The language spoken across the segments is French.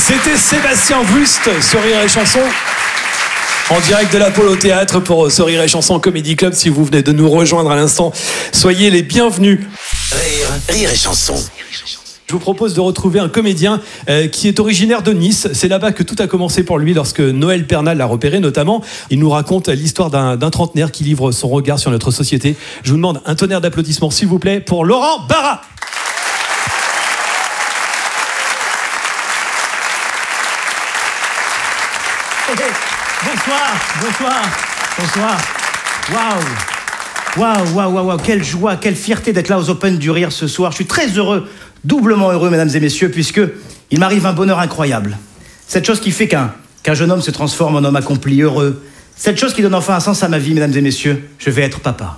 C'était Sébastien Wust sur Rire et Chanson. En direct de l'Apollo Théâtre pour ce Rire et Chanson Comedy Club. Si vous venez de nous rejoindre à l'instant, soyez les bienvenus. Rire et Chanson. Je vous propose de retrouver un comédien qui est originaire de Nice. C'est là-bas que tout a commencé pour lui lorsque Noël Pernal l'a repéré notamment. Il nous raconte l'histoire d'un trentenaire qui livre son regard sur notre société. Je vous demande un tonnerre d'applaudissements s'il vous plaît pour Laurent Barra. Bonsoir. Waouh, quelle joie, quelle fierté d'être là aux Open du Rire ce soir. Je suis très heureux, doublement heureux, mesdames et messieurs, puisque il m'arrive un bonheur incroyable. Cette chose qui fait qu'un jeune homme se transforme en homme accompli, heureux. Cette chose qui donne enfin un sens à ma vie, mesdames et messieurs. Je vais être papa.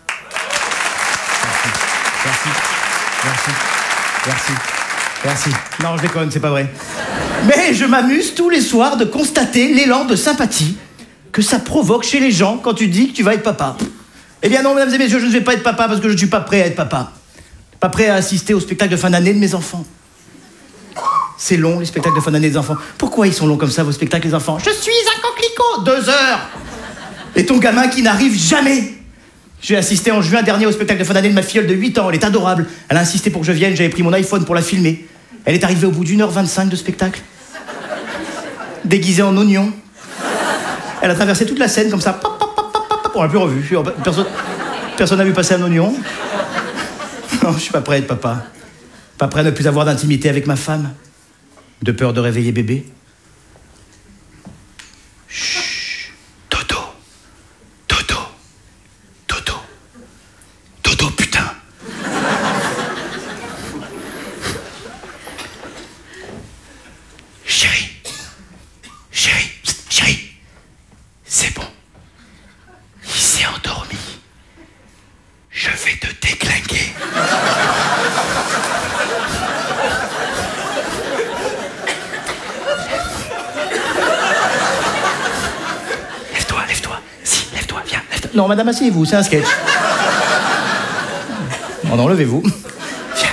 Merci. Non, je déconne, c'est pas vrai. Mais je m'amuse tous les soirs de constater l'élan de sympathie que ça provoque chez les gens quand tu dis que tu vas être papa. Eh bien non, mesdames et messieurs, je ne vais pas être papa parce que je ne suis pas prêt à être papa. Pas prêt à assister au spectacle de fin d'année de mes enfants. C'est long, les spectacles de fin d'année des enfants. Pourquoi ils sont longs comme ça, vos spectacles, les enfants? Je suis un coquelicot, 2 heures. Et ton gamin qui n'arrive jamais. J'ai assisté en juin dernier au spectacle de fin d'année de ma filleule de 8 ans. Elle est adorable. Elle a insisté pour que je vienne. J'avais pris mon iPhone pour la filmer. Elle est arrivée au bout d'1h25 de spectacle. Déguisée en oignon. Elle a traversé toute la scène comme ça. On l'a plus revu. Personne n'a vu passer un oignon. Non, je suis pas prêt à être papa. Pas prêt à ne plus avoir d'intimité avec ma femme. De peur de réveiller bébé. Chut. Dodo, putain. Chérie. C'est bon. Il s'est endormi. Je vais te déclinguer. Lève-toi. Si, lève-toi, viens. Non, madame, asseyez-vous, c'est un sketch. Non, levez-vous. Viens.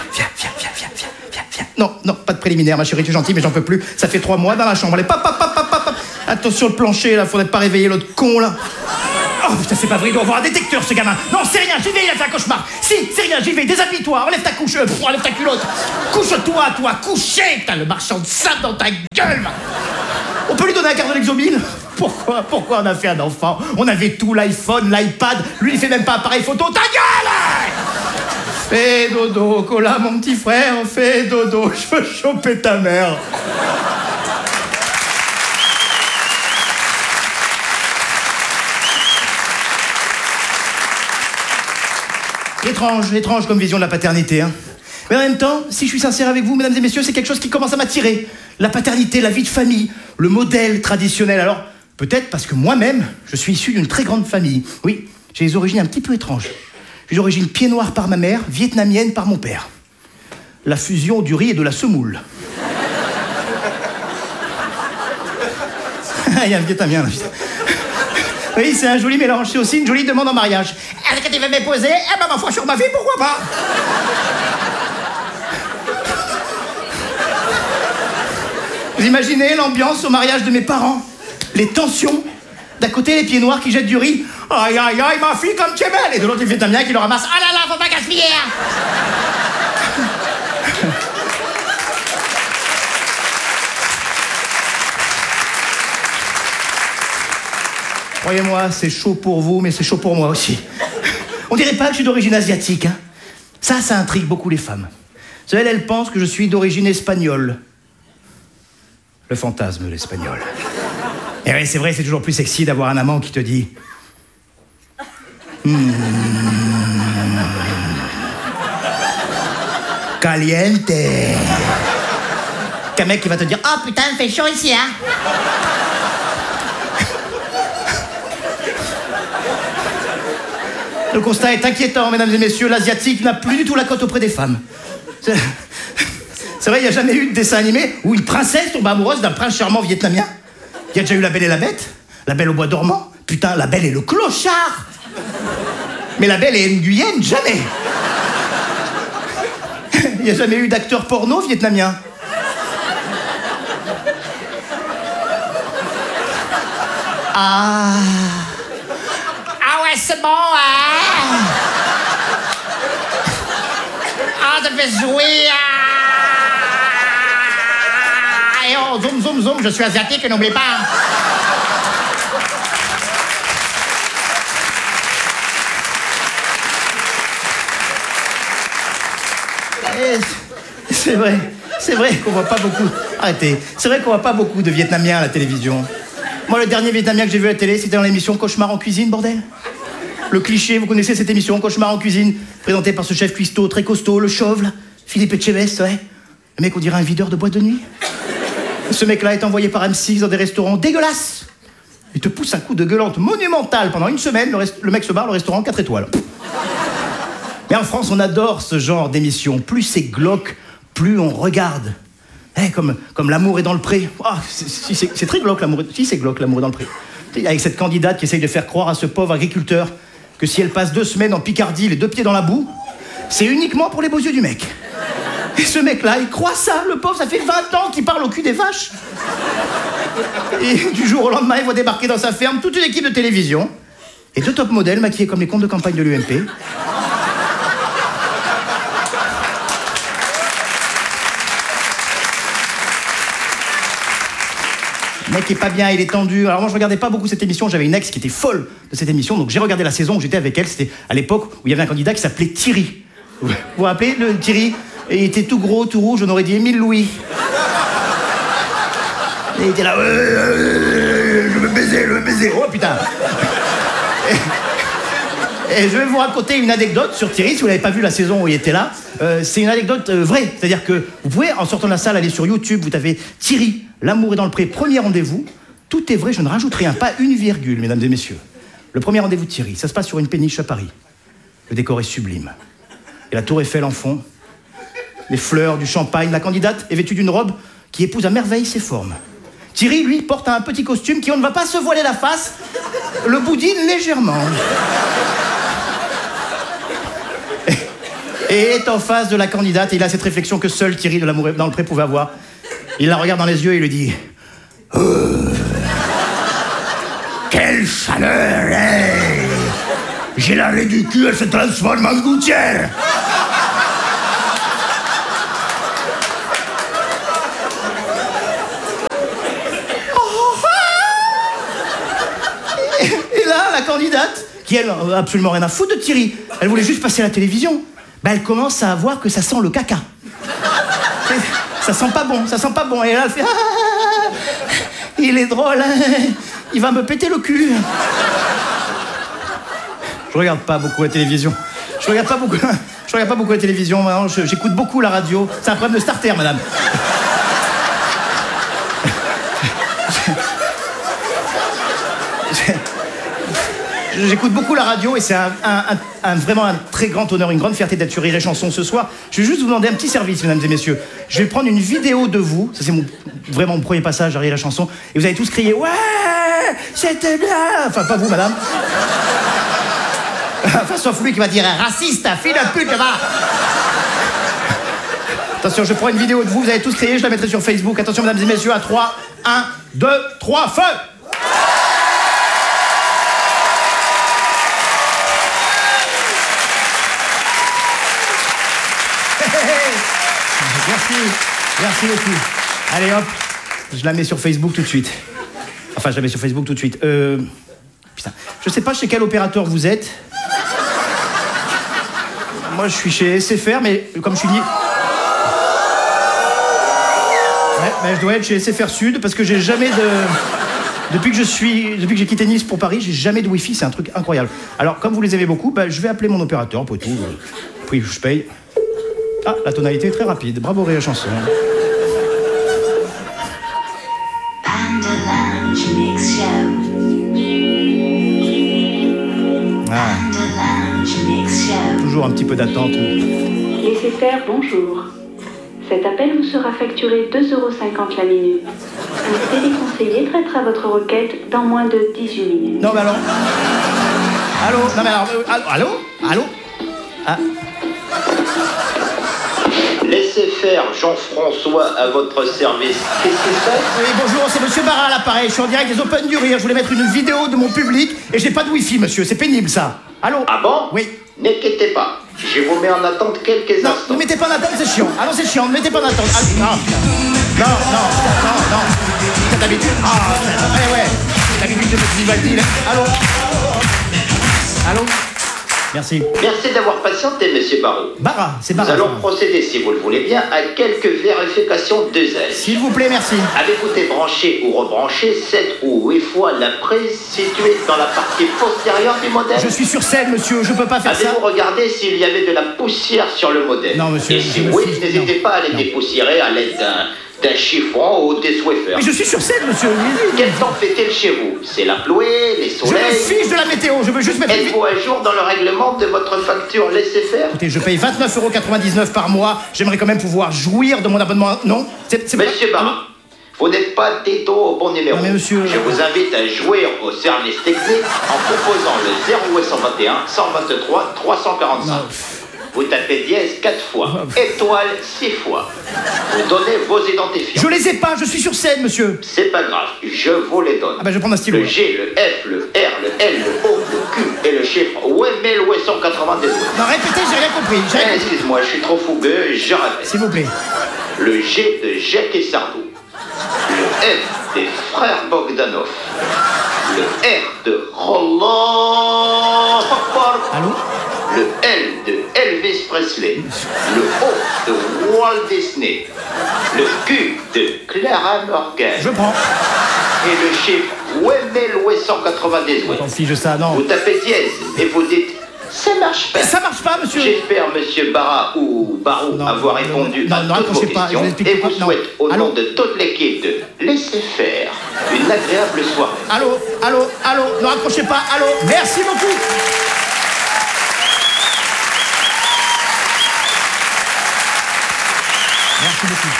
Non, pas de préliminaire, ma chérie, tu es gentille, mais j'en peux plus. Ça fait 3 mois dans la chambre. Allez, pap. Attention le plancher, là, faudrait pas réveiller l'autre con, là. Oh putain, c'est pas vrai, il doit avoir un détecteur, ce gamin. Non, c'est rien, j'y vais, il a fait un cauchemar. Si, c'est rien, j'y vais, déshabille-toi, enlève ta couche, enlève ta culotte. Couche-toi, couché. Putain, le marchand de sable dans ta gueule, va. On peut lui donner un quart de l'exomile? Pourquoi on a fait un enfant? On avait tout, l'iPhone, l'iPad. Lui, il fait même pas appareil photo. Ta gueule! Fais dodo, Cola, mon petit frère, fais dodo. Je veux choper ta mère. Étrange comme vision de la paternité, hein. Mais en même temps, si je suis sincère avec vous, mesdames et messieurs, c'est quelque chose qui commence à m'attirer. La paternité, la vie de famille, le modèle traditionnel. Alors, peut-être parce que moi-même, je suis issu d'une très grande famille. Oui, j'ai des origines un petit peu étranges. J'ai des origines pieds noirs par ma mère, vietnamienne par mon père. La fusion du riz et de la semoule. Il y a un vietnamien, là, putain. Oui, c'est un joli mélange. C'est aussi une jolie demande en mariage. Est-ce que tu veux m'épouser? Eh ben, ma foi, sur ma vie, pourquoi pas? Vous imaginez l'ambiance au mariage de mes parents? Les tensions. D'un côté, les pieds noirs qui jettent du riz. Aïe, ma fille, comme tu es belle. Et de l'autre, les Vietnamiens qui le ramassent. Ah là là, faut pas gaspiller. Croyez-moi, c'est chaud pour vous, mais c'est chaud pour moi aussi. On dirait pas que je suis d'origine asiatique, hein. Ça intrigue beaucoup les femmes. Elles pensent que je suis d'origine espagnole. Le fantasme, l'espagnol. Et oui, c'est vrai, c'est toujours plus sexy d'avoir un amant qui te dit... Caliente. Qu'un mec qui va te dire... Oh putain, il fait chaud ici, hein. Le constat est inquiétant, mesdames et messieurs. L'asiatique n'a plus du tout la cote auprès des femmes. C'est vrai, il n'y a jamais eu de dessin animé où une princesse tombe amoureuse d'un prince charmant vietnamien. Il y a déjà eu La Belle et la Bête, La Belle au bois dormant. Putain, La Belle et le clochard. Mais La Belle et Nguyen, jamais. Il n'y a jamais eu d'acteur porno vietnamien. Ah. Ah ouais, c'est bon, hein? Ah, ça fait jouer, Et oh, zoom, zoom, zoom, je suis asiatique, n'oublie pas. C'est vrai qu'on voit pas beaucoup. Arrêtez. C'est vrai qu'on voit pas beaucoup de Vietnamiens à la télévision. Moi, le dernier Vietnamien que j'ai vu à la télé, c'était dans l'émission Cauchemar en cuisine, bordel. Le cliché, vous connaissez cette émission, Cauchemar en cuisine, présentée par ce chef cuistot très costaud, le chauve, là, Philippe Etchebest, ouais. Le mec, on dirait un videur de boîte de nuit. Ce mec-là est envoyé par M6 dans des restaurants dégueulasses. Il te pousse un coup de gueulante monumental pendant une semaine, le mec se barre, le restaurant 4 étoiles. Mais en France, on adore ce genre d'émission. Plus c'est glauque, plus on regarde. Comme L'amour est dans le pré. Oh, c'est très glauque, l'amour. Si, c'est glauque, L'amour est dans le pré. Avec cette candidate qui essaye de faire croire à ce pauvre agriculteur que si elle passe 2 semaines en Picardie, les 2 pieds dans la boue, c'est uniquement pour les beaux yeux du mec. Et ce mec-là, il croit ça, le pauvre, ça fait 20 ans qu'il parle au cul des vaches. Et du jour au lendemain, il voit débarquer dans sa ferme toute une équipe de télévision et 2 top modèles maquillés comme les comptes de campagne de l'UMP. Le mec est pas bien, il est tendu. Alors moi je regardais pas beaucoup cette émission, j'avais une ex qui était folle de cette émission, donc j'ai regardé la saison où j'étais avec elle, c'était à l'époque où il y avait un candidat qui s'appelait Thierry. Vous vous rappelez, le Thierry? Et il était tout gros, tout rouge, on aurait dit Émile Louis. Et il était là, je veux baiser, oh putain. Et je vais vous raconter une anecdote sur Thierry, si vous n'avez pas vu la saison où il était là. C'est une anecdote vraie, c'est-à-dire que vous pouvez, en sortant de la salle, aller sur YouTube, vous tapez Thierry, L'amour est dans le pré, premier rendez-vous. Tout est vrai, je ne rajoute rien, pas une virgule, mesdames et messieurs. Le premier rendez-vous de Thierry, ça se passe sur une péniche à Paris. Le décor est sublime. Et la tour Eiffel en fond, les fleurs, du champagne, la candidate est vêtue d'une robe qui épouse à merveille ses formes. Thierry, lui, porte un petit costume qui, on ne va pas se voiler la face, le boudine légèrement. Et est en face de la candidate, et il a cette réflexion que seul Thierry de L'amour dans le pré pouvait avoir. Il la regarde dans les yeux et lui dit quelle chaleur, hey. J'ai l'arrêt du cul, elle se transforme en gouttière. Et là, la candidate, qui elle, absolument rien à foutre de Thierry, elle voulait juste passer à la télévision, elle commence à voir que ça sent le caca. Ça sent pas bon. Et là, elle fait il est drôle, hein. Il va me péter le cul. Je regarde pas beaucoup la télévision. Je regarde pas beaucoup la télévision, maintenant. J'écoute beaucoup la radio. C'est un problème de starter, madame. J'écoute beaucoup la radio et c'est vraiment un très grand honneur, une grande fierté d'être sur Rire et Chanson ce soir. Je vais juste vous demander un petit service, mesdames et messieurs. Je vais prendre une vidéo de vous, ça c'est vraiment mon premier passage à Rire et Chanson, et vous allez tous crier « Ouais, c'était bien !» Enfin, pas vous, madame. Enfin, sauf lui qui va dire « Raciste, fille de pute, va !» Attention, je prends une vidéo de vous, vous allez tous crier, je la mettrai sur Facebook. Attention, mesdames et messieurs, à 3, 1, 2, 3, feu! Merci beaucoup. Allez hop, je la mets sur Facebook tout de suite. Enfin, je la mets sur Facebook tout de suite. Putain, je sais pas chez quel opérateur vous êtes. Moi, je suis chez SFR, mais comme je suis dit... Ouais, mais je dois être chez SFR Sud, parce que j'ai jamais de... Depuis que j'ai quitté Nice pour Paris, j'ai jamais de Wi-Fi, c'est un truc incroyable. Alors, comme vous les aimez beaucoup, je vais appeler mon opérateur, pour tout. Puis je paye. Ah, la tonalité est très rapide. Bravo, Rire et Chanson. Panda Lounge Mix Show. Ah. Panda Lounge Mix Show. Toujours un petit peu d'attente. Laissez faire, bonjour. Cet appel vous sera facturé 2,50 € la minute. Un téléconseiller traitera votre requête dans moins de 18 minutes. Non, mais alors... Allô? Non, mais alors... Allô? Ah. Laissez laissez faire, Jean-François, à votre service. Qu'est-ce qui se passe? Oui, bonjour, c'est monsieur Barra à l'appareil. Je suis en direct des Open du Rire. Je voulais mettre une vidéo de mon public et j'ai pas de wifi, monsieur. C'est pénible, ça. Allô? Ah bon? Oui. N'inquiétez pas, je vous mets en attente quelques Non, instants. ne mettez pas en attente, c'est chiant. Allô, c'est chiant, ne mettez pas en attente. Ah, non, putain. Non. T'as d'habitude. Ah, ouais. T'as l'habitude de mettre Vivaldi, là. Allô? Merci. Merci d'avoir patienté, monsieur Barrault. Barra, c'est Nous Barra. allons procéder, si vous le voulez bien, à quelques vérifications d'usage. S'il vous plaît, merci. Avez-vous débranché ou rebranché 7 ou 8 fois la prise située dans la partie postérieure du modèle? Je suis sur scène, monsieur, je peux pas faire ça. Avez-vous regardé s'il y avait de la poussière sur le modèle? Non, monsieur, Et je si me oui, suis- n'hésitez non. pas à les Non. dépoussiérer à l'aide d'un chiffon ou des Swiffer. Mais je suis sur scène, monsieur. Quel temps fait-il chez vous? C'est la pluie, les Je me soleils? fiche de la météo, je veux juste mettre... Êtes-vous à jour dans le règlement de votre facture laissez faire? Écoutez, je paye 29,99 € par mois. J'aimerais quand même pouvoir jouir de mon abonnement. Non? C'est Monsieur Barra, vous n'êtes pas des taux au bon numéro. Non, mais monsieur- Je vous invite à jouer au service technique en proposant le 0821 123 345. Non. Vous tapez dièse 4 fois, étoile 6 fois. Vous donnez vos identifiants. Je les ai pas, je suis sur scène, monsieur. C'est pas grave, je vous les donne. Ah bah je vais prendre un stylo. Le G, le F, le R, le L, le O, le Q et le chiffre 8898. Non, répétez, j'ai rien compris. J'ai rien compris. Excuse-moi, je suis trop fougueux, je répète. S'il vous plaît. Le G de Jacques et Sardou. Le F des frères Bogdanov. Le R de Roland Akbar. Allô? Le L de Elvis Presley. Le O de Walt Disney. Le Q de Clara Morgan. Je prends. Et le chiffre 8898. T'en fiche de ça, non. Vous tapez dièse et vous dites ça marche pas. Mais ça marche pas, monsieur. J'espère, monsieur Barra ou Barou, Non, avoir non, répondu non, à non, toutes vos raccrochez pas, je questions vous explique et pourquoi- vous non. souhaite, au Allô nom de toute l'équipe de Laissez faire, une agréable soirée. Allô? Ne raccrochez pas. Allô? Merci beaucoup. Merci beaucoup.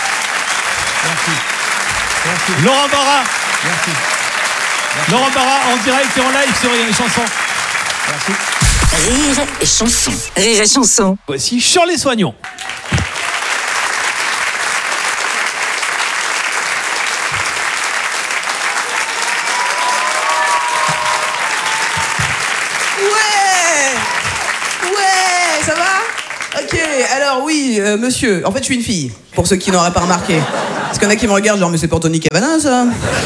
Merci. Laurent Barra, Merci. Laurent Barra en direct et en live sur Rire et Chanson. Merci. Rire et chanson. Rire et chanson. Voici Shirley Soignon. Ouais, ça va? Ok, alors oui, monsieur, en fait je suis une fille, pour ceux qui n'auraient pas remarqué. Parce qu'il y en a qui me regardent genre, mais c'est pas Anthony Cavana ça?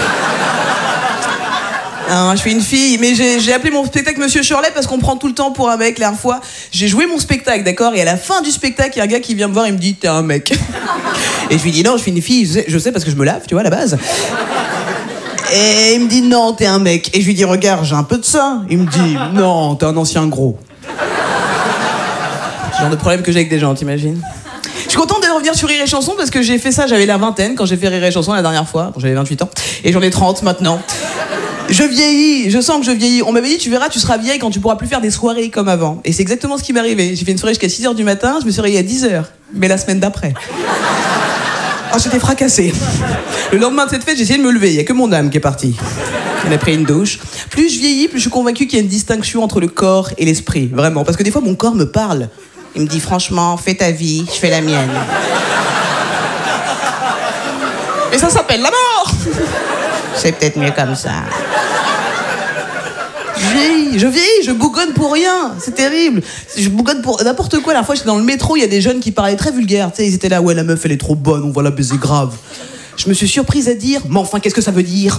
Non, je suis une fille, mais j'ai appelé mon spectacle Monsieur Shirley parce qu'on prend tout le temps pour un mec. La dernière fois, j'ai joué mon spectacle, d'accord? Et à la fin du spectacle, il y a un gars qui vient me voir, il me dit, t'es un mec. Et je lui dis, non, je suis une fille, je sais parce que je me lave, tu vois, à la base. Et il me dit, non, t'es un mec. Et je lui dis, regarde, j'ai un peu de ça. Il me dit, non, t'es un ancien gros. C'est le genre de problème que j'ai avec des gens, t'imagines? Je suis contente de revenir sur Rire et Chanson parce que j'ai fait ça, j'avais la vingtaine quand j'ai fait Rire et Chanson la dernière fois. Bon, j'avais 28 ans. Et j'en ai 30 maintenant. Je vieillis, je sens que je vieillis. On m'avait dit, tu verras, tu seras vieille quand tu pourras plus faire des soirées comme avant. Et c'est exactement ce qui m'est arrivé. J'ai fait une soirée jusqu'à 6h du matin, je me suis réveillée à 10h. Mais la semaine d'après. Oh, j'étais fracassée. Le lendemain de cette fête, j'ai essayé de me lever. Il n'y a que mon âme qui est partie. Elle a pris une douche. Plus je vieillis, plus je suis convaincue qu'il y a une distinction entre le corps et l'esprit. Vraiment. Parce que des fois, mon corps me parle. Il me dit, franchement, fais ta vie, je fais la mienne. Et ça s'appelle la mort. C'est peut-être mieux comme ça. Je vieillis, je bougonne pour rien. C'est terrible. Je bougonne pour n'importe quoi. La dernière fois, j'étais dans le métro, il y a des jeunes qui parlaient très vulgaire. Tu sais, ils étaient là, ouais, la meuf, elle est trop bonne, on va la baiser grave. Je me suis surprise à dire, mais enfin, qu'est-ce que ça veut dire?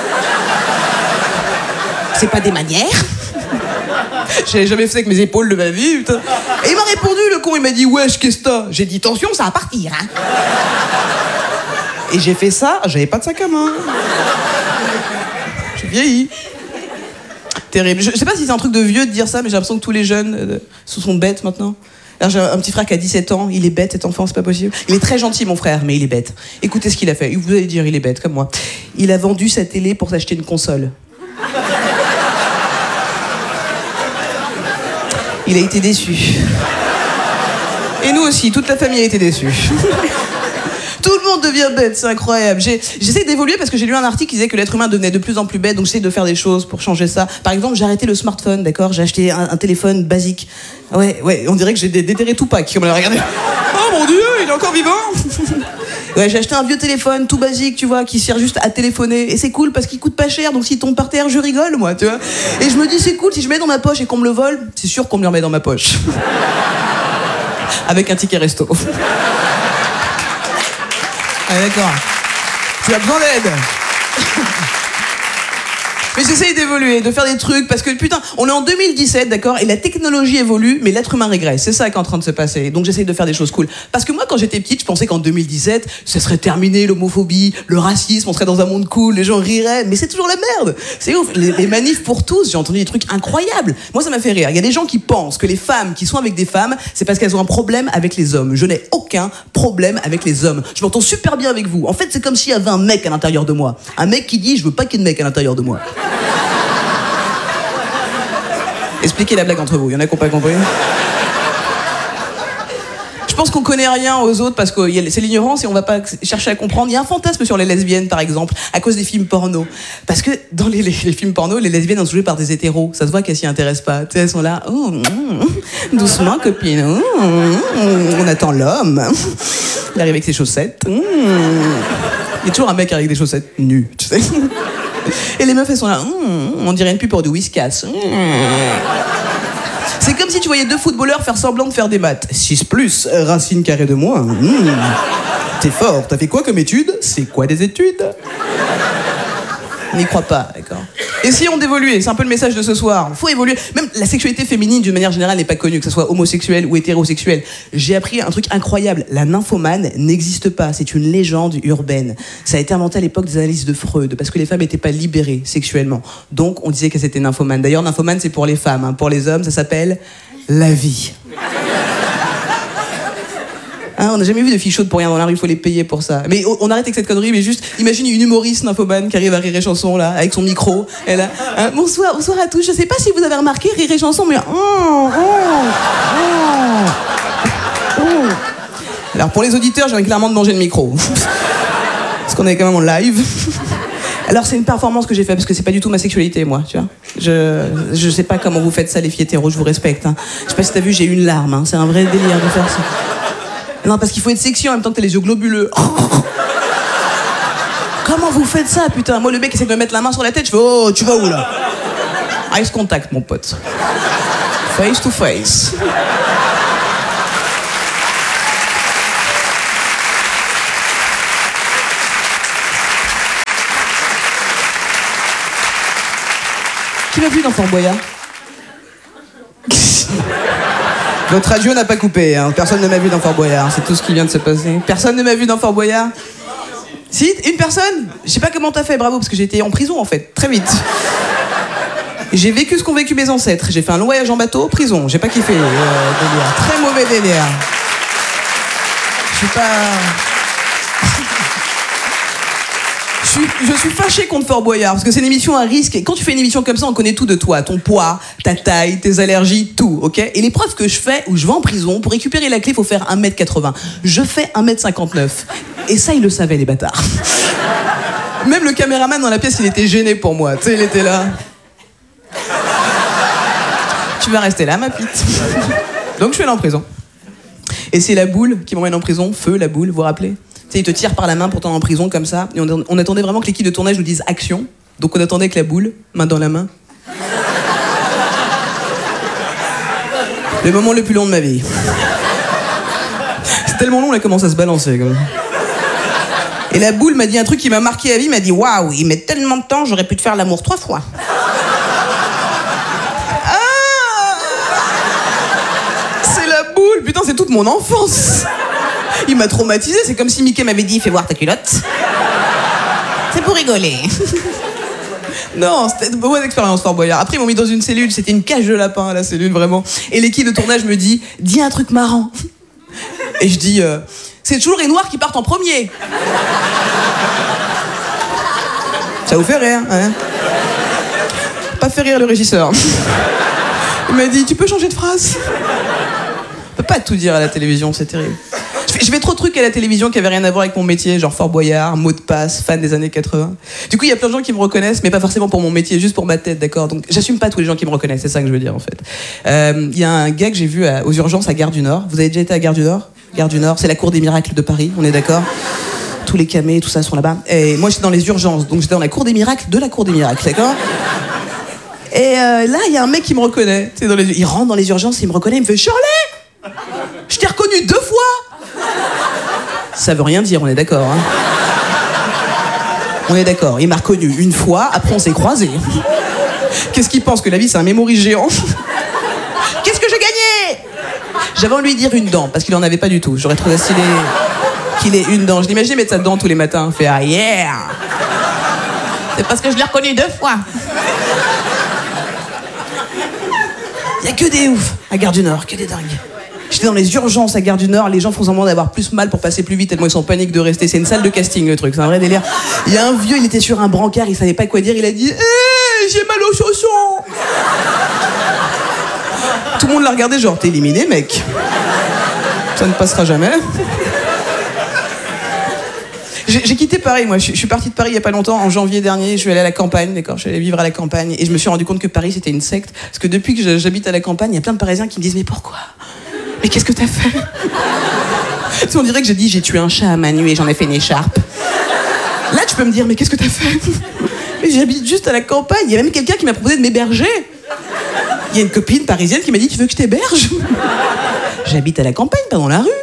C'est pas des manières? J'avais jamais fait avec mes épaules de ma vie, putain. Et il m'a répondu, le con, il m'a dit, wesh, qu'est-ce que t'as? J'ai dit, attention, ça va partir, hein. Et j'ai fait ça, j'avais pas de sac à main. J'ai vieilli. Terrible. Je sais pas si c'est un truc de vieux de dire ça, mais j'ai l'impression que tous les jeunes sont bêtes maintenant. Alors, j'ai un petit frère qui a 17 ans, il est bête cet enfant, c'est pas possible. Il est très gentil mon frère, mais il est bête. Écoutez ce qu'il a fait, vous allez dire il est bête comme moi. Il a vendu sa télé pour s'acheter une console. Il a été déçu. Et nous aussi, toute la famille a été déçue. Tout le monde devient bête, c'est incroyable. J'essaie d'évoluer parce que j'ai lu un article qui disait que l'être humain devenait de plus en plus bête, donc j'essaie de faire des choses pour changer ça. Par exemple, j'ai arrêté le smartphone, d'accord? J'ai acheté un téléphone basique. Ouais, on dirait que j'ai déterré Tupac, comme on l'a regardé. Oh mon Dieu, il est encore vivant? Ouais, j'ai acheté un vieux téléphone tout basique, tu vois, qui sert juste à téléphoner. Et c'est cool parce qu'il coûte pas cher, donc s'il tombe par terre, je rigole, moi, tu vois. Et je me dis, c'est cool, si je mets dans ma poche et qu'on me le vole, c'est sûr qu'on me le remet dans ma poche. Avec un ticket resto. Ah, d'accord. Tu as besoin d'aide. Mais j'essaye d'évoluer, de faire des trucs, parce que putain, on est en 2017, d'accord, et la technologie évolue, mais l'être humain régresse. C'est ça qui est en train de se passer. Donc j'essaye de faire des choses cool. Parce que moi, quand j'étais petite, je pensais qu'en 2017, ce serait terminé l'homophobie, le racisme, on serait dans un monde cool, les gens riraient, mais c'est toujours la merde. C'est ouf. Les manifs pour tous, j'ai entendu des trucs incroyables. Moi, ça m'a fait rire. Il y a des gens qui pensent que les femmes qui sont avec des femmes, c'est parce qu'elles ont un problème avec les hommes. Je n'ai aucun problème avec les hommes. Je m'entends super bien avec vous. En fait, c'est comme s'il y avait un mec à l'intérieur de moi. Un mec qui dit, je veux pas qu'il y ait de mec à l'intérieur de moi. Expliquez la blague entre vous, il y en a qui n'ont pas compris. Je pense qu'on connaît rien aux autres parce que c'est l'ignorance et on va pas chercher à comprendre. Il y a un fantasme sur les lesbiennes, par exemple, à cause des films porno. Parce que dans les films porno, les lesbiennes sont jouées par des hétéros. Ça se voit qu'elles s'y intéressent pas. Tu sais, elles sont là, doucement, copine. On attend l'homme. Il arrive avec ses chaussettes. Il y a toujours un mec avec des chaussettes nues, tu sais. Et les meufs, elles sont là, on dirait une pub pour du Whiskas. C'est comme si tu voyais deux footballeurs faire semblant de faire des maths. 6 plus, racine carrée de moins. T'es fort, t'as fait quoi comme études? C'est quoi des études? On n'y croit pas, d'accord. Essayons d'évoluer, c'est un peu le message de ce soir. Faut évoluer. Même la sexualité féminine, d'une manière générale, n'est pas connue, que ce soit homosexuel ou hétérosexuel. J'ai appris un truc incroyable. La nymphomane n'existe pas. C'est une légende urbaine. Ça a été inventé à l'époque des analyses de Freud, parce que les femmes n'étaient pas libérées sexuellement. Donc, on disait qu'elles étaient nymphomanes. D'ailleurs, nymphomane, c'est pour les femmes. Hein. Pour les hommes, ça s'appelle la vie. Hein, on n'a jamais vu de filles chaudes pour rien dans la rue, il faut les payer pour ça. Mais on arrête avec cette connerie, mais juste, imagine une humoriste nymphomane qui arrive à Rire et Chanson, là, avec son micro, elle a, hein, bonsoir à tous, je sais pas si vous avez remarqué, Rire et Chanson, mais... Alors, pour les auditeurs, j'ai clairement de manger le micro. Parce qu'on est quand même en live. Alors, c'est une performance que j'ai faite, parce que c'est pas du tout ma sexualité, moi, tu vois. Je sais pas comment vous faites ça, les filles hétéros, je vous respecte. Hein. Je sais pas si t'as vu, j'ai une larme, hein. C'est un vrai délire de faire ça. Non, parce qu'il faut être sexy en même temps que t'as les yeux globuleux. Comment vous faites ça, putain? Moi, le mec essaie de me mettre la main sur la tête, je fais, oh, tu vas où, là? Ice contact, mon pote. Face to face. Qui m'a vu dans Fort Boyard? Votre radio n'a pas coupé, hein. Personne ne m'a vu dans Fort Boyard, c'est tout ce qui vient de se passer. Personne ne m'a vu dans Fort Boyard? Si, une personne? Je sais pas comment t'as fait, bravo, parce que j'étais en prison en fait, très vite. J'ai vécu ce qu'ont vécu mes ancêtres, j'ai fait un long voyage en bateau, prison, j'ai pas kiffé, délire. Très mauvais délire. Je suis pas... Je suis fâché contre Fort Boyard, parce que c'est une émission à risque, et quand tu fais une émission comme ça, on connaît tout de toi, ton poids, ta taille, tes allergies, tout, ok? Et l'épreuve que je fais, où je vais en prison, pour récupérer la clé, il faut faire 1m80. Je fais 1m59. Et ça, ils le savaient, les bâtards. Même le caméraman dans la pièce, il était gêné pour moi, tu sais, il était là. Tu vas rester là, ma pite. Donc je suis allé en prison. Et c'est la boule qui m'emmène en prison, Feu, la boule, vous vous rappelez? Il te tire par la main pour t'emmener en prison comme ça. Et on attendait vraiment que l'équipe de tournage nous dise action. Donc on attendait que la boule, main dans la main. Le moment le plus long de ma vie. C'est tellement long, elle commence à se balancer. Comme ça. Et la boule m'a dit un truc qui m'a marqué à vie. M'a dit waouh, il met tellement de temps, j'aurais pu te faire l'amour 3 fois. Ah, c'est la boule, putain, c'est toute mon enfance. Il m'a traumatisé, c'est comme si Mickey m'avait dit « Fais voir ta culotte ». C'est pour rigoler. Non, c'était une bonne expérience, Fort Boyard. Après, ils m'ont mis dans une cellule, c'était une cage de lapin, la cellule, vraiment. Et l'équipe de tournage me dit « Dis un truc marrant ». Et je dis c'est toujours les noirs qui partent en premier. Ça vous fait rire, hein? Pas fait rire le régisseur. Il m'a dit « Tu peux changer de phrase ?» On peut pas tout dire à la télévision, c'est terrible. Je fais trop de trucs à la télévision qui avaient rien à voir avec mon métier, genre Fort Boyard, mot de passe, fan des années 80. Du coup, il y a plein de gens qui me reconnaissent, mais pas forcément pour mon métier, juste pour ma tête, d'accord? Donc, j'assume pas tous les gens qui me reconnaissent, c'est ça que je veux dire, en fait. Il y a un gars que j'ai vu aux urgences à Gare du Nord. Vous avez déjà été à Gare du Nord? Gare du Nord. C'est la cour des miracles de Paris, on est d'accord? Tous les camés, tout ça sont là-bas. Et moi, j'étais dans les urgences, donc j'étais dans la cour des miracles de la cour des miracles, d'accord? Et là, il y a un mec qui me reconnaît. Il rentre dans les urgences, il me reconnaît, il me fait « Shirley, je t'ai reconnu 2 fois !» Ça veut rien dire, on est d'accord, hein? On est d'accord, il m'a reconnu 1 fois, après on s'est croisés. Qu'est-ce qu'il pense, que la vie c'est un memory géant? Qu'est-ce que j'ai gagné? J'avais envie de lui dire 1 dent, parce qu'il en avait pas du tout. J'aurais trouvé stylé qu'il ait 1 dent. Je l'imaginais mettre sa dent tous les matins, faire « Ah yeah !» C'est parce que je l'ai reconnu 2 fois. Il y a que des oufs à Gare du Nord, que des dingues. J'étais dans les urgences à Gare du Nord, les gens font semblant d'avoir plus mal pour passer plus vite tellement ils sont en panique de rester. C'est une salle de casting le truc, c'est un vrai délire. Il y a un vieux, il était sur un brancard, il savait pas quoi dire, il a dit « j'ai mal aux chaussons !» Tout le monde l'a regardé genre « T'es éliminé mec, ça ne passera jamais !» J'ai quitté Paris, moi. Je suis parti de Paris il y a pas longtemps, en janvier dernier. Je suis allé à la campagne, d'accord. Je suis allé vivre à la campagne et je me suis rendu compte que Paris c'était une secte. Parce que depuis que j'habite à la campagne, il y a plein de Parisiens qui me disent mais pourquoi? Mais qu'est-ce que t'as fait? On dirait que j'ai tué un chat à main nue et j'en ai fait une écharpe. Là, tu peux me dire mais qu'est-ce que t'as fait? Mais j'habite juste à la campagne. Il y a même quelqu'un qui m'a proposé de m'héberger. Il y a une copine parisienne qui m'a dit tu veux que je t'héberge? J'habite à la campagne, pas dans la rue.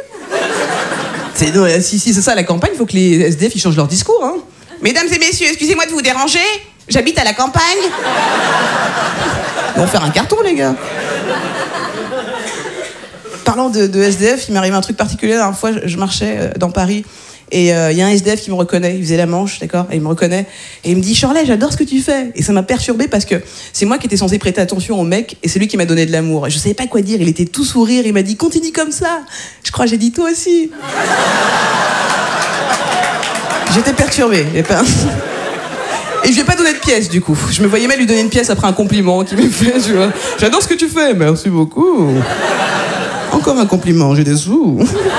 Si c'est ça la campagne, il faut que les SDF ils changent leur discours. Hein. Mesdames et messieurs, excusez-moi de vous déranger, j'habite à la campagne. Ils vont faire un carton, les gars. Parlant de SDF, il m'est arrivé un truc particulier. La dernière fois, je marchais dans Paris et il y a un SDF qui me reconnaît. Il faisait la manche, d'accord, et il me reconnaît. Et il me dit « Shirley, j'adore ce que tu fais !» Et ça m'a perturbée parce que c'est moi qui étais censée prêter attention au mec et c'est lui qui m'a donné de l'amour. Je savais pas quoi dire, il était tout sourire, il m'a dit « Continue comme ça !» Je crois que j'ai dit « Toi aussi !» J'étais perturbée. Et je lui ai pas donné de pièce, du coup. Je me voyais mal lui donner une pièce après un compliment qu'il m'a fait, tu vois. « J'adore ce que tu fais, merci beaucoup. » Encore un compliment, j'ai des sous.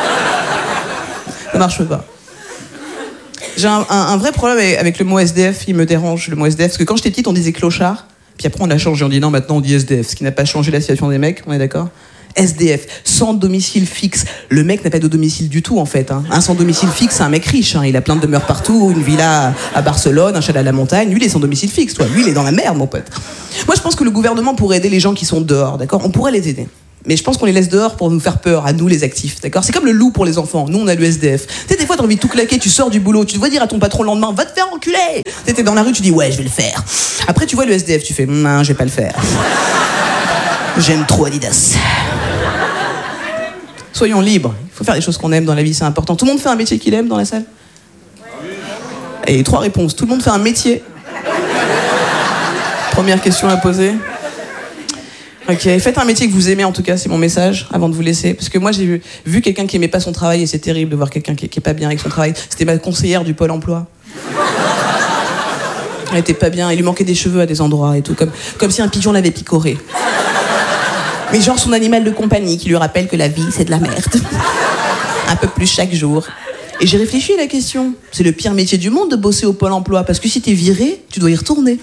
Ça marche pas. J'ai un vrai problème avec le mot SDF, il me dérange le mot SDF, parce que quand j'étais petite on disait clochard, puis après on a changé, on dit non maintenant on dit SDF, ce qui n'a pas changé la situation des mecs, on est d'accord? SDF, sans domicile fixe. Le mec n'a pas de domicile du tout en fait. Hein. Un sans domicile fixe, c'est un mec riche, hein. Il a plein de demeures partout, une villa à Barcelone, un chalet à la montagne, lui il est sans domicile fixe, toi. Lui il est dans la merde mon pote. Moi je pense que le gouvernement pourrait aider les gens qui sont dehors, d'accord? On pourrait les aider. Mais je pense qu'on les laisse dehors pour nous faire peur, à nous les actifs, d'accord? C'est comme le loup pour les enfants, nous on a le SDF. Tu sais, des fois t'as envie de tout claquer, tu sors du boulot, tu dois dire à ton patron le lendemain, va te faire enculer! T'es dans la rue, tu dis ouais, je vais le faire. Après tu vois le SDF, tu fais non, je vais pas le faire. J'aime trop Adidas. Soyons libres, il faut faire des choses qu'on aime dans la vie, c'est important. Tout le monde fait un métier qu'il aime dans la salle? Et 3 réponses, tout le monde fait un métier. Première question à poser. Ok, faites un métier que vous aimez en tout cas, c'est mon message, avant de vous laisser. Parce que moi j'ai vu quelqu'un qui aimait pas son travail et c'est terrible de voir quelqu'un qui est pas bien avec son travail. C'était ma conseillère du Pôle emploi. Elle était pas bien, il lui manquait des cheveux à des endroits et tout, comme si un pigeon l'avait picoré. Mais genre son animal de compagnie qui lui rappelle que la vie c'est de la merde. Un peu plus chaque jour. Et j'ai réfléchi à la question. C'est le pire métier du monde de bosser au Pôle emploi, parce que si t'es viré, tu dois y retourner.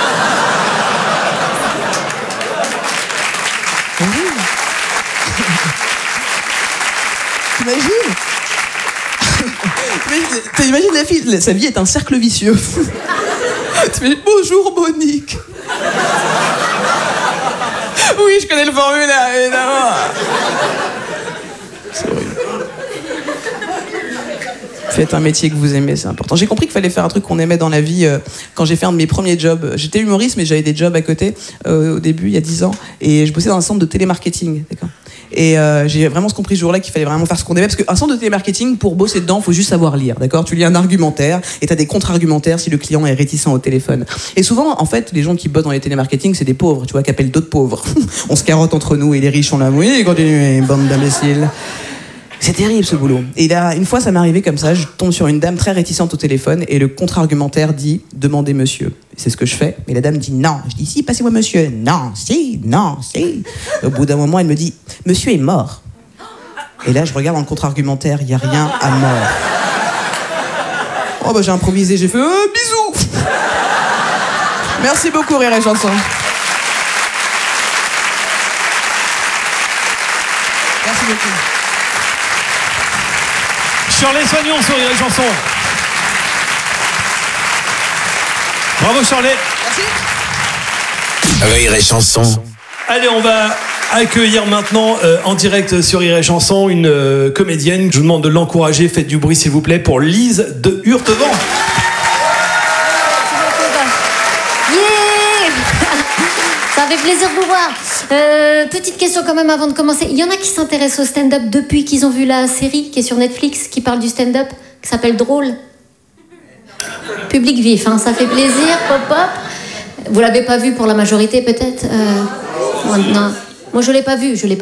T'imagines la fille, sa vie est un cercle vicieux. Tu fais bonjour Monique. Oui, je connais le formulaire, évidemment. C'est horrible. Faites un métier que vous aimez, c'est important. J'ai compris qu'il fallait faire un truc qu'on aimait dans la vie quand j'ai fait un de mes premiers jobs. J'étais humoriste, mais j'avais des jobs à côté au début, il y a 10 ans. Et je bossais dans un centre de télémarketing, d'accord. Et j'ai vraiment compris ce jour-là qu'il fallait vraiment faire ce qu'on aimait, parce qu'un centre de télémarketing, pour bosser dedans, faut juste savoir lire, d'accord? Tu lis un argumentaire et t'as des contre-argumentaires si le client est réticent au téléphone. Et souvent, en fait, les gens qui bossent dans les télémarketing, c'est des pauvres, tu vois, qui appellent d'autres pauvres. On se carotte entre nous et les riches sont là, oui, continuez, bande d'imbéciles. C'est terrible ce boulot. Et là, une fois, ça m'est arrivé comme ça, je tombe sur une dame très réticente au téléphone et le contre-argumentaire dit « Demandez monsieur ». C'est ce que je fais, mais la dame dit « Non ». Je dis « Si, passez-moi monsieur ». « Non, si, non, si ». Au bout d'un moment, elle me dit « Monsieur est mort ». Et là, je regarde dans le contre-argumentaire, il n'y a rien à mort. Oh bah j'ai improvisé, j'ai fait bisous. Merci beaucoup, Rire et Chanson. Merci beaucoup. Shirley Soignon sur Rire et Chanson. Bravo Shirley. Merci. Rire et Chanson. Allez, on va accueillir maintenant en direct sur Rire et Chanson une comédienne. Je vous demande de l'encourager. Faites du bruit s'il vous plaît pour Lise de Hurtevent. Yeah. Ça fait plaisir de vous voir. Petite question quand même avant de commencer. Il y en a qui s'intéressent au stand-up depuis qu'ils ont vu la série qui est sur Netflix, qui parle du stand-up, qui s'appelle Drôle. Public vif, hein, ça fait plaisir, pop-pop. Vous l'avez pas vu pour la majorité peut-être non. Moi je l'ai pas vu. En fait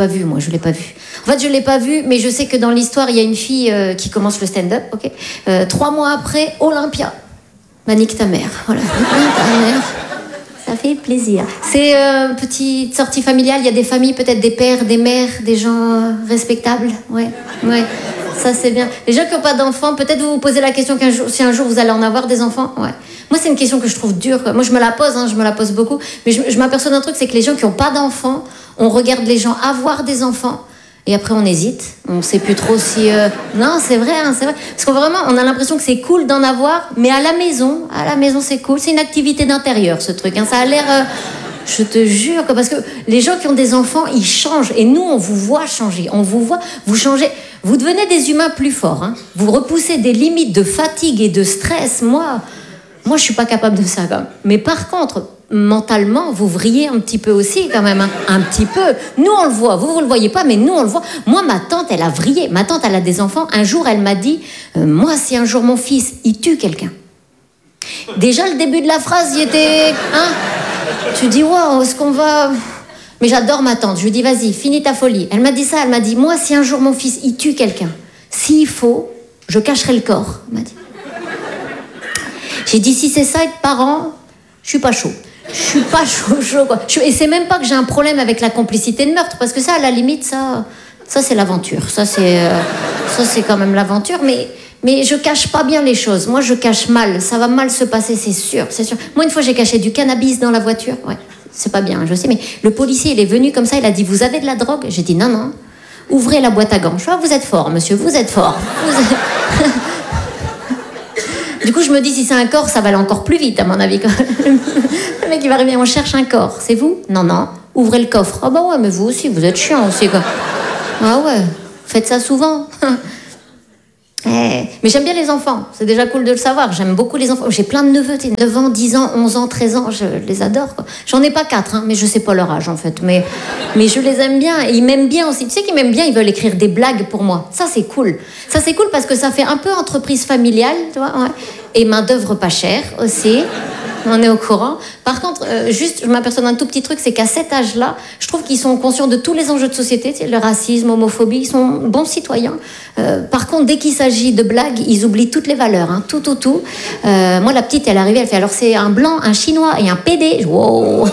je l'ai pas vu, mais je sais que dans l'histoire il y a une fille qui commence le stand-up, ok. 3 mois après, Olympia. Bah nique ta mère, voilà. Nique ta mère. Ça fait plaisir. C'est petite sortie familiale, il y a des familles, peut-être des pères, des mères, des gens respectables, ouais. Ça c'est bien. Les gens qui n'ont pas d'enfants, peut-être vous vous posez la question si un jour vous allez en avoir des enfants, ouais. Moi c'est une question que je trouve dure. Moi je me la pose beaucoup, mais je m'aperçois d'un truc, c'est que les gens qui n'ont pas d'enfants, on regarde les gens avoir des enfants, et après on hésite, on sait plus trop si... Non, c'est vrai, c'est vrai. Parce que vraiment, on a l'impression que c'est cool d'en avoir, mais à la maison c'est cool, c'est une activité d'intérieur ce truc, hein. Ça a l'air... Je te jure, parce que les gens qui ont des enfants, ils changent. Et nous, on vous voit changer. On vous voit, vous changez. Vous devenez des humains plus forts, hein. Vous repoussez des limites de fatigue et de stress. Moi, je suis pas capable de ça, quand même. Mais par contre, mentalement, vous vrillez un petit peu aussi, quand même, hein. Un petit peu. Nous, on le voit. Vous le voyez pas, mais nous, on le voit. Moi, ma tante, elle a vrillé. Ma tante, elle a des enfants. Un jour, elle m'a dit, moi, si un jour mon fils, il tue quelqu'un. Déjà, le début de la phrase, il était... Hein, tu dis, wow, est-ce qu'on va... Mais j'adore ma tante. Je lui dis, vas-y, finis ta folie. Elle m'a dit ça, elle m'a dit, moi, si un jour mon fils, il tue quelqu'un, s'il faut, je cacherai le corps, elle m'a dit. J'ai dit, si c'est ça, être parent, je suis pas chaud. Je suis pas chaud, quoi. Et c'est même pas que j'ai un problème avec la complicité de meurtre, parce que ça, à la limite, ça c'est l'aventure. Ça, c'est quand même l'aventure, mais je cache pas bien les choses. Moi, je cache mal. Ça va mal se passer, c'est sûr. Moi, une fois, j'ai caché du cannabis dans la voiture. Ouais, c'est pas bien, je sais. Mais le policier, il est venu comme ça. Il a dit, vous avez de la drogue? J'ai dit, non. Ouvrez la boîte à gants. Je vois, vous êtes fort, monsieur. Vous êtes fort. Du coup, je me dis, si c'est un corps, ça va aller encore plus vite, à mon avis. Le mec, il va arriver, on cherche un corps. C'est vous? Non. Ouvrez le coffre. Ah bah ouais, mais vous aussi, vous êtes chiant aussi, quoi. Ah ouais, faites ça souvent. Mais j'aime bien les enfants, c'est déjà cool de le savoir. J'aime beaucoup les enfants. J'ai plein de neveux, 9 ans, 10 ans, 11 ans, 13 ans, je les adore, quoi. J'en ai pas 4, hein, mais je sais pas leur âge en fait. Mais je les aime bien et ils m'aiment bien aussi. Tu sais qu'ils m'aiment bien, ils veulent écrire des blagues pour moi. Ça c'est cool. Ça c'est cool parce que ça fait un peu entreprise familiale, tu vois, ouais. Et main d'œuvre pas chère aussi. On est au courant. Par contre, juste, je m'aperçois d'un tout petit truc, c'est qu'à cet âge-là, je trouve qu'ils sont conscients de tous les enjeux de société, tu sais, le racisme, l'homophobie, ils sont bons citoyens. Par contre, dès qu'il s'agit de blagues, ils oublient toutes les valeurs, hein, tout. Moi, la petite, elle est arrivée, elle fait, alors c'est un blanc, un chinois et un PD. Wow.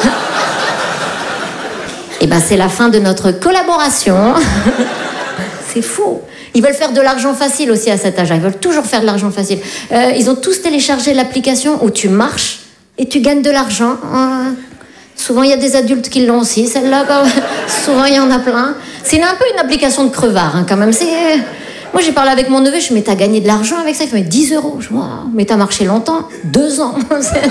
Et ben, c'est la fin de notre collaboration. C'est fou. Ils veulent faire de l'argent facile aussi à cet âge-là. Ils veulent toujours faire de l'argent facile. Ils ont tous téléchargé l'application où tu marches et tu gagnes de l'argent. Souvent, il y a des adultes qui l'ont aussi. Celle-là, souvent, il y en a plein. C'est un peu une application de crevard, hein, quand même. Moi, j'ai parlé avec mon neveu. Je lui ai dit, mais t'as gagné de l'argent avec ça? Il fait, 10 €. Je dis, wow, mais t'as marché longtemps? 2 ans.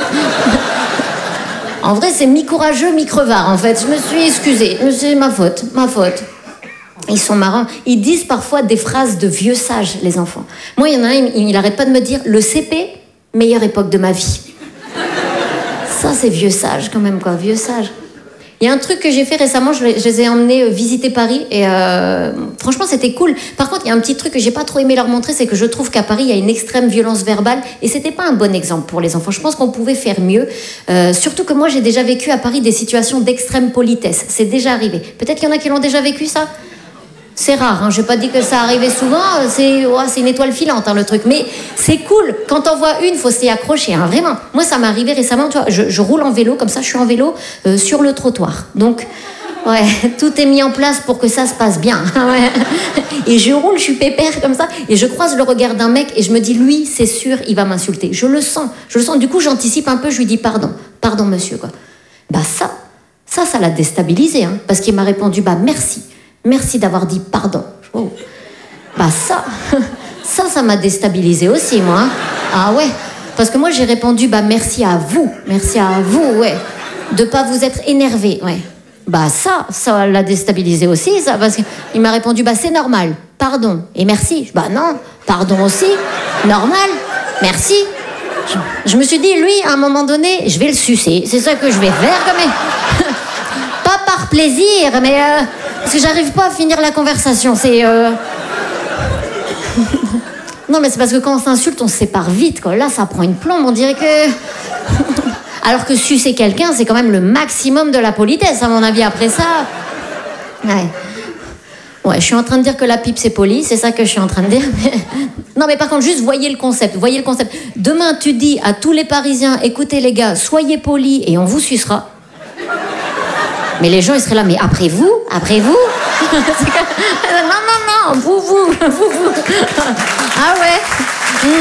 En vrai, c'est mi-courageux, mi-crevard, en fait. Je me suis excusée. C'est ma faute. Ils sont marrants. Ils disent parfois des phrases de vieux sages, les enfants. Moi, il y en a un, il arrête pas de me dire, le CP, meilleure époque de ma vie. Ça, c'est vieux sage, quand même, quoi, vieux sage. Il y a un truc que j'ai fait récemment, je les ai emmenés visiter Paris, et franchement, c'était cool. Par contre, il y a un petit truc que j'ai pas trop aimé leur montrer, c'est que je trouve qu'à Paris, il y a une extrême violence verbale, et c'était pas un bon exemple pour les enfants. Je pense qu'on pouvait faire mieux. Surtout que moi, j'ai déjà vécu à Paris des situations d'extrême politesse. C'est déjà arrivé. Peut-être qu'il y en a qui l'ont déjà vécu, ça? C'est rare, hein. Je n'ai pas dit que ça arrivait souvent, c'est une étoile filante, hein, le truc. Mais c'est cool, quand t'en vois une, faut s'y accrocher, hein, vraiment. Moi, ça m'est arrivé récemment, tu vois, je roule en vélo, comme ça, je suis en vélo sur le trottoir. Donc, ouais, tout est mis en place pour que ça se passe bien. Ouais. Et je roule, je suis pépère comme ça, et je croise le regard d'un mec, et je me dis, lui, c'est sûr, il va m'insulter. Je le sens. Du coup, j'anticipe un peu, je lui dis, pardon monsieur, quoi. Bah ça l'a déstabilisé, hein, parce qu'il m'a répondu, bah merci d'avoir dit pardon. Oh. Bah Ça m'a déstabilisée aussi, moi. Ah ouais. Parce que moi, j'ai répondu, bah merci à vous, ouais. De pas vous être énervé, ouais. Bah ça l'a déstabilisé aussi, ça, parce qu'il m'a répondu, bah c'est normal, pardon, et merci. Bah non, pardon aussi, normal, merci. Je me suis dit, lui, à un moment donné, je vais le sucer, c'est ça que je vais faire, mais pas par plaisir, mais parce que j'arrive pas à finir la conversation, c'est... Non, mais c'est parce que quand on s'insulte, on se sépare vite, quoi. Là, ça prend une plombe, on dirait que... Alors que sucer quelqu'un, c'est quand même le maximum de la politesse, à mon avis, après ça. Ouais, je suis en train de dire que la pipe, c'est poli, c'est ça que je suis en train de dire. Non, mais par contre, juste voyez le concept. Demain, tu dis à tous les Parisiens, écoutez les gars, soyez polis et on vous sucera. Mais les gens, ils seraient là, mais après vous Non, vous. Ah ouais.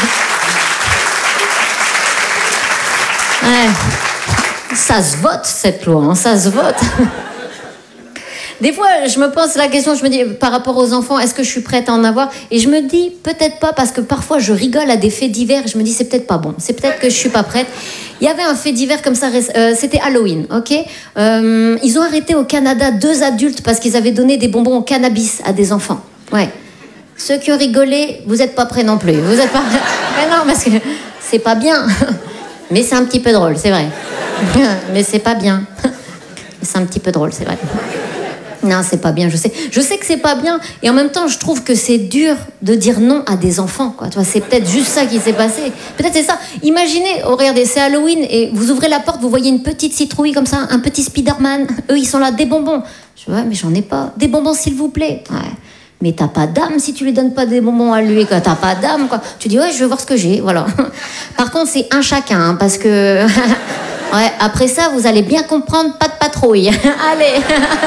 Ouais. Ça se vote, cette loi, hein, ça se vote. Des fois, je me pose la question, je me dis, par rapport aux enfants, est-ce que je suis prête à en avoir? Et je me dis, peut-être pas, parce que parfois, je rigole à des faits divers, et je me dis, c'est peut-être pas bon, c'est peut-être que je suis pas prête. Il y avait un fait divers comme ça, c'était Halloween, ok? Ils ont arrêté au Canada 2 adultes parce qu'ils avaient donné des bonbons au cannabis à des enfants. Ouais. Ceux qui ont rigolé, vous êtes pas prêts non plus. Vous êtes pas... Mais non, parce que c'est pas bien. Mais c'est un petit peu drôle, c'est vrai. Mais c'est pas bien. C'est un petit peu drôle, c'est vrai. Non, c'est pas bien, je sais. Je sais que c'est pas bien. Et en même temps, je trouve que c'est dur de dire non à des enfants, quoi. Tu vois, c'est peut-être juste ça qui s'est passé. Peut-être c'est ça. Imaginez, oh, regardez, c'est Halloween et vous ouvrez la porte, vous voyez une petite citrouille comme ça, un petit Spider-Man. Eux, ils sont là, des bonbons. Je vois, mais j'en ai pas. Des bonbons, s'il vous plaît. Ouais. Mais t'as pas d'âme si tu lui donnes pas des bonbons à lui, quoi. T'as pas d'âme, quoi. Tu dis, ouais, je veux voir ce que j'ai, voilà. Par contre, c'est un chacun, hein, parce que... Ouais, après ça, vous allez bien comprendre, pas de patrouille. Allez.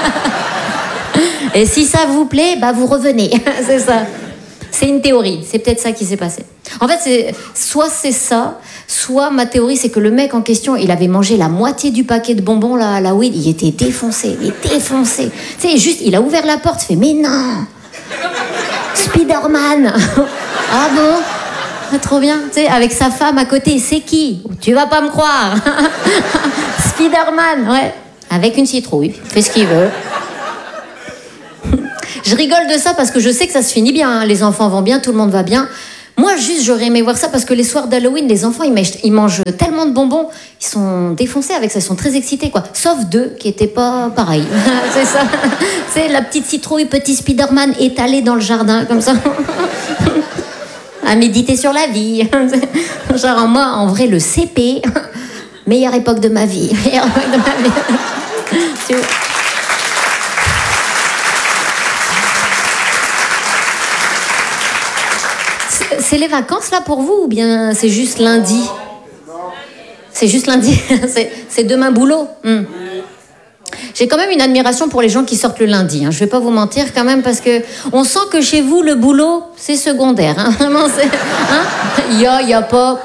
Et si ça vous plaît, bah vous revenez. C'est ça. C'est une théorie. C'est peut-être ça qui s'est passé. En fait, soit c'est ça, soit ma théorie, c'est que le mec en question, il avait mangé la moitié du paquet de bonbons là, à la weed. Il était défoncé. Tu sais, juste, il a ouvert la porte, il fait, mais non, Spider-Man. Ah bon? Trop bien. Tu sais, avec sa femme à côté, c'est qui? Tu vas pas me croire. Spider-Man, ouais. Avec une citrouille. Il fait ce qu'il veut. Je rigole de ça parce que je sais que ça se finit bien, hein. Les enfants vont bien, tout le monde va bien. Moi, juste, j'aurais aimé voir ça parce que les soirs d'Halloween, les enfants, ils mangent tellement de bonbons, ils sont défoncés avec ça, ils sont très excités, quoi. Sauf 2 qui étaient pas pareils. C'est ça. C'est la petite citrouille, petit Spider-Man étalé dans le jardin, comme ça. À méditer sur la vie. Genre, moi, en vrai, le CP, meilleure époque de ma vie. Meilleure époque de ma vie. C'est les vacances là pour vous ou bien c'est juste lundi? C'est juste lundi. C'est demain boulot. J'ai quand même une admiration pour les gens qui sortent le lundi. Hein. Je vais pas vous mentir quand même parce que on sent que chez vous le boulot c'est secondaire. Hein. Vraiment c'est. Hein? Y a pas.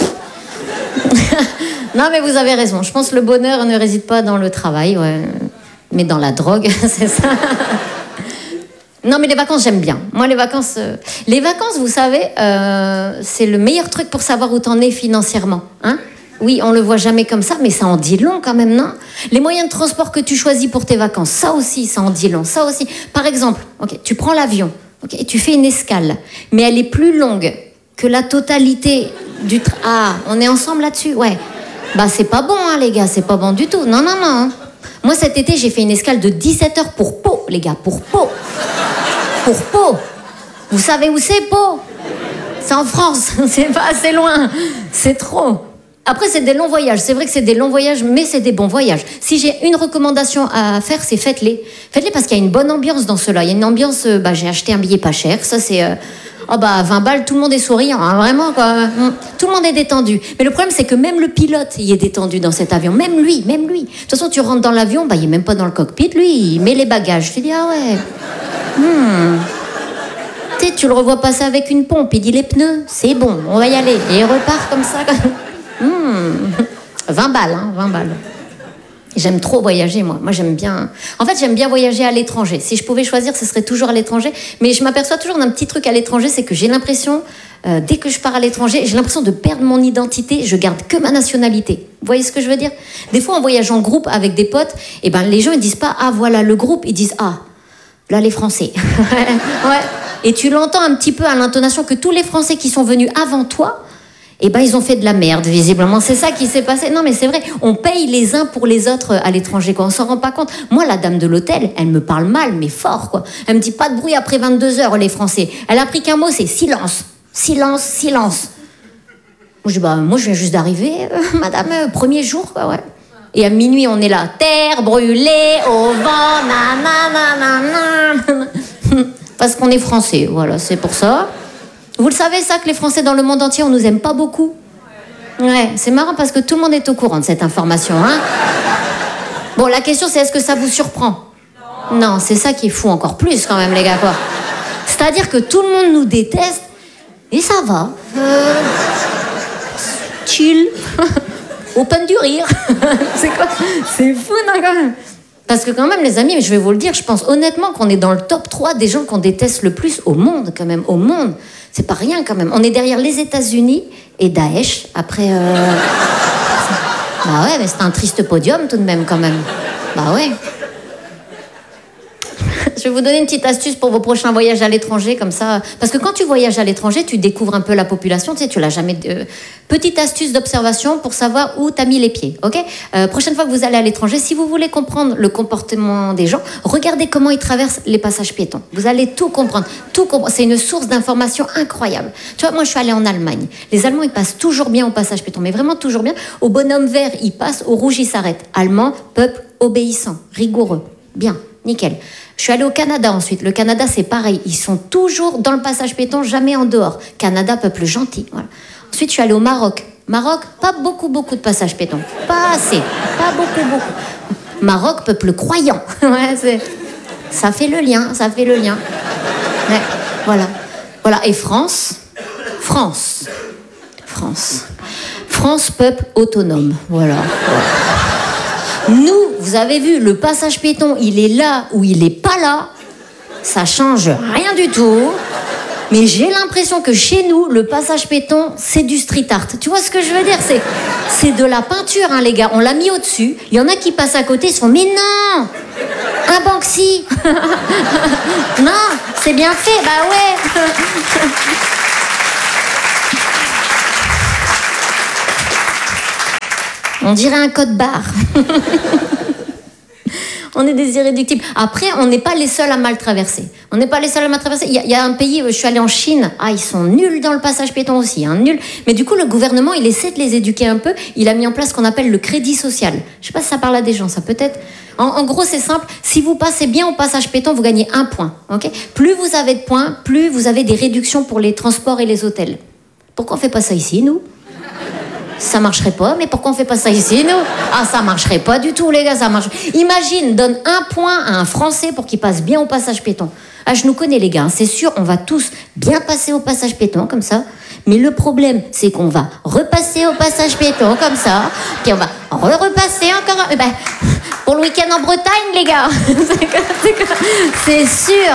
Non mais vous avez raison. Je pense que le bonheur ne réside pas dans le travail, ouais, mais dans la drogue, c'est ça. Non, mais les vacances, j'aime bien. Moi, les vacances, vous savez, c'est le meilleur truc pour savoir où t'en es financièrement. Hein? Oui, on le voit jamais comme ça, mais ça en dit long quand même, non? Les moyens de transport que tu choisis pour tes vacances, ça aussi, ça en dit long. Ça aussi. Par exemple, okay, tu prends l'avion, okay, tu fais une escale, mais elle est plus longue que la totalité du... Ah, on est ensemble là-dessus? Ouais. Bah, c'est pas bon, hein, les gars, c'est pas bon du tout. Non, non, non. Moi, cet été, j'ai fait une escale de 17 heures pour Pau, les gars, pour Pau. Pour Pau. Vous savez où c'est, Pau? C'est en France, c'est pas assez loin. C'est trop. Après, c'est des longs voyages. C'est vrai que c'est des longs voyages, mais c'est des bons voyages. Si j'ai une recommandation à faire, c'est faites-les. Faites-les parce qu'il y a une bonne ambiance dans cela. Il y a une ambiance... j'ai acheté un billet pas cher. Ça, c'est... 20 balles, tout le monde est souriant. Hein, vraiment, quoi. Tout le monde est détendu. Mais le problème, c'est que même le pilote, il est détendu dans cet avion. Même lui. De toute façon, tu rentres dans l'avion, il est même pas dans le cockpit. Lui, il met les bagages. Tu dis, ah ouais... Tu le revois passer avec une pompe, il dit les pneus, c'est bon, on va y aller. Et il repart comme ça. 20 balles, hein, 20 balles. J'aime trop voyager, moi. Moi, j'aime bien... En fait, j'aime bien voyager à l'étranger. Si je pouvais choisir, ce serait toujours à l'étranger. Mais je m'aperçois toujours d'un petit truc à l'étranger, c'est que j'ai l'impression, dès que je pars à l'étranger, j'ai l'impression de perdre mon identité. Je garde que ma nationalité. Vous voyez ce que je veux dire? Des fois, en voyage en groupe avec des potes, eh ben, les gens, ils disent pas « Ah, voilà le groupe ». Ils disent « Ah, là, les Français. » Ouais. Et tu l'entends un petit peu à l'intonation que tous les Français qui sont venus avant toi, eh ben, ils ont fait de la merde, visiblement. C'est ça qui s'est passé. Non, mais c'est vrai. On paye les uns pour les autres à l'étranger, quoi. On s'en rend pas compte. Moi, la dame de l'hôtel, elle me parle mal, mais fort, quoi. Elle me dit pas de bruit après 22h, les Français. Elle a appris qu'un mot, c'est silence. Silence, silence. Moi, je dis, bah, moi, je viens juste d'arriver, madame, premier jour, quoi, ouais. Et à minuit, on est là. Terre brûlée au vent, nanana. Parce qu'on est Français, voilà, c'est pour ça. Vous le savez, ça, que les Français dans le monde entier, on nous aime pas beaucoup? Ouais, c'est marrant parce que tout le monde est au courant de cette information, hein. Bon, la question, c'est est-ce que ça vous surprend? Non, c'est ça qui est fou encore plus, quand même, les gars, quoi. C'est-à-dire que tout le monde nous déteste, et ça va. Chill. Open du rire. C'est quoi? C'est fou, non, quand même. Parce que quand même, les amis, je vais vous le dire, je pense honnêtement qu'on est dans le top 3 des gens qu'on déteste le plus au monde, quand même, au monde. C'est pas rien, quand même. On est derrière les États-Unis et Daesh, après... Bah ouais, mais c'est un triste podium, tout de même, quand même. Bah ouais. Je vais vous donner une petite astuce pour vos prochains voyages à l'étranger, comme ça. Parce que quand tu voyages à l'étranger, tu découvres un peu la population. Tu sais, tu l'as jamais... Petite astuce d'observation pour savoir où t'as mis les pieds, ok? Prochaine fois que vous allez à l'étranger, si vous voulez comprendre le comportement des gens, regardez comment ils traversent les passages piétons. Vous allez tout comprendre. C'est une source d'information incroyable. Tu vois, moi, je suis allée en Allemagne. Les Allemands, ils passent toujours bien au passage piéton, mais vraiment toujours bien. Au bonhomme vert, ils passent. Au rouge, ils s'arrêtent. Allemand, peuple obéissant, rigoureux. Bien, nickel. Je suis allée au Canada ensuite. Le Canada, c'est pareil. Ils sont toujours dans le passage piéton, jamais en dehors. Canada, peuple gentil. Voilà. Ensuite, je suis allée au Maroc. Maroc, pas beaucoup de passages piétons. Pas assez. Pas beaucoup. Maroc, peuple croyant. Ouais, ça fait le lien, Ouais, voilà. Et France, peuple autonome. Voilà. Nous, vous avez vu, le passage piéton, il est là ou il est pas là. Ça change rien du tout. Mais j'ai l'impression que chez nous, le passage piéton, c'est du street art. Tu vois ce que je veux dire? C'est de la peinture, hein, les gars. On l'a mis au-dessus. Il y en a qui passent à côté, ils se font « Mais non! Un Banksy !» Non, c'est bien fait, bah ouais. On dirait un code barre. On est des irréductibles. Après, on n'est pas les seuls à mal traverser. Il y a un pays, je suis allée en Chine. Ah, ils sont nuls dans le passage piéton aussi, hein, nuls. Mais du coup, le gouvernement, il essaie de les éduquer un peu. Il a mis en place ce qu'on appelle le crédit social. Je sais pas si ça parle à des gens, ça peut-être. En gros, c'est simple. Si vous passez bien au passage piéton, vous gagnez 1 point. Okay, plus vous avez de points, plus vous avez des réductions pour les transports et les hôtels. Pourquoi on fait pas ça ici, nous? Ça marcherait pas, mais pourquoi on fait pas ça ici, nous? Ah, ça marcherait pas du tout, les gars, ça marche. Imagine, donne 1 point à un Français pour qu'il passe bien au passage piéton. Ah, je nous connais, les gars, hein, c'est sûr, on va tous bien passer au passage piéton, comme ça. Mais le problème, c'est qu'on va repasser au passage piéton, comme ça. Puis on va repasser encore... pour le week-end en Bretagne, les gars. C'est sûr.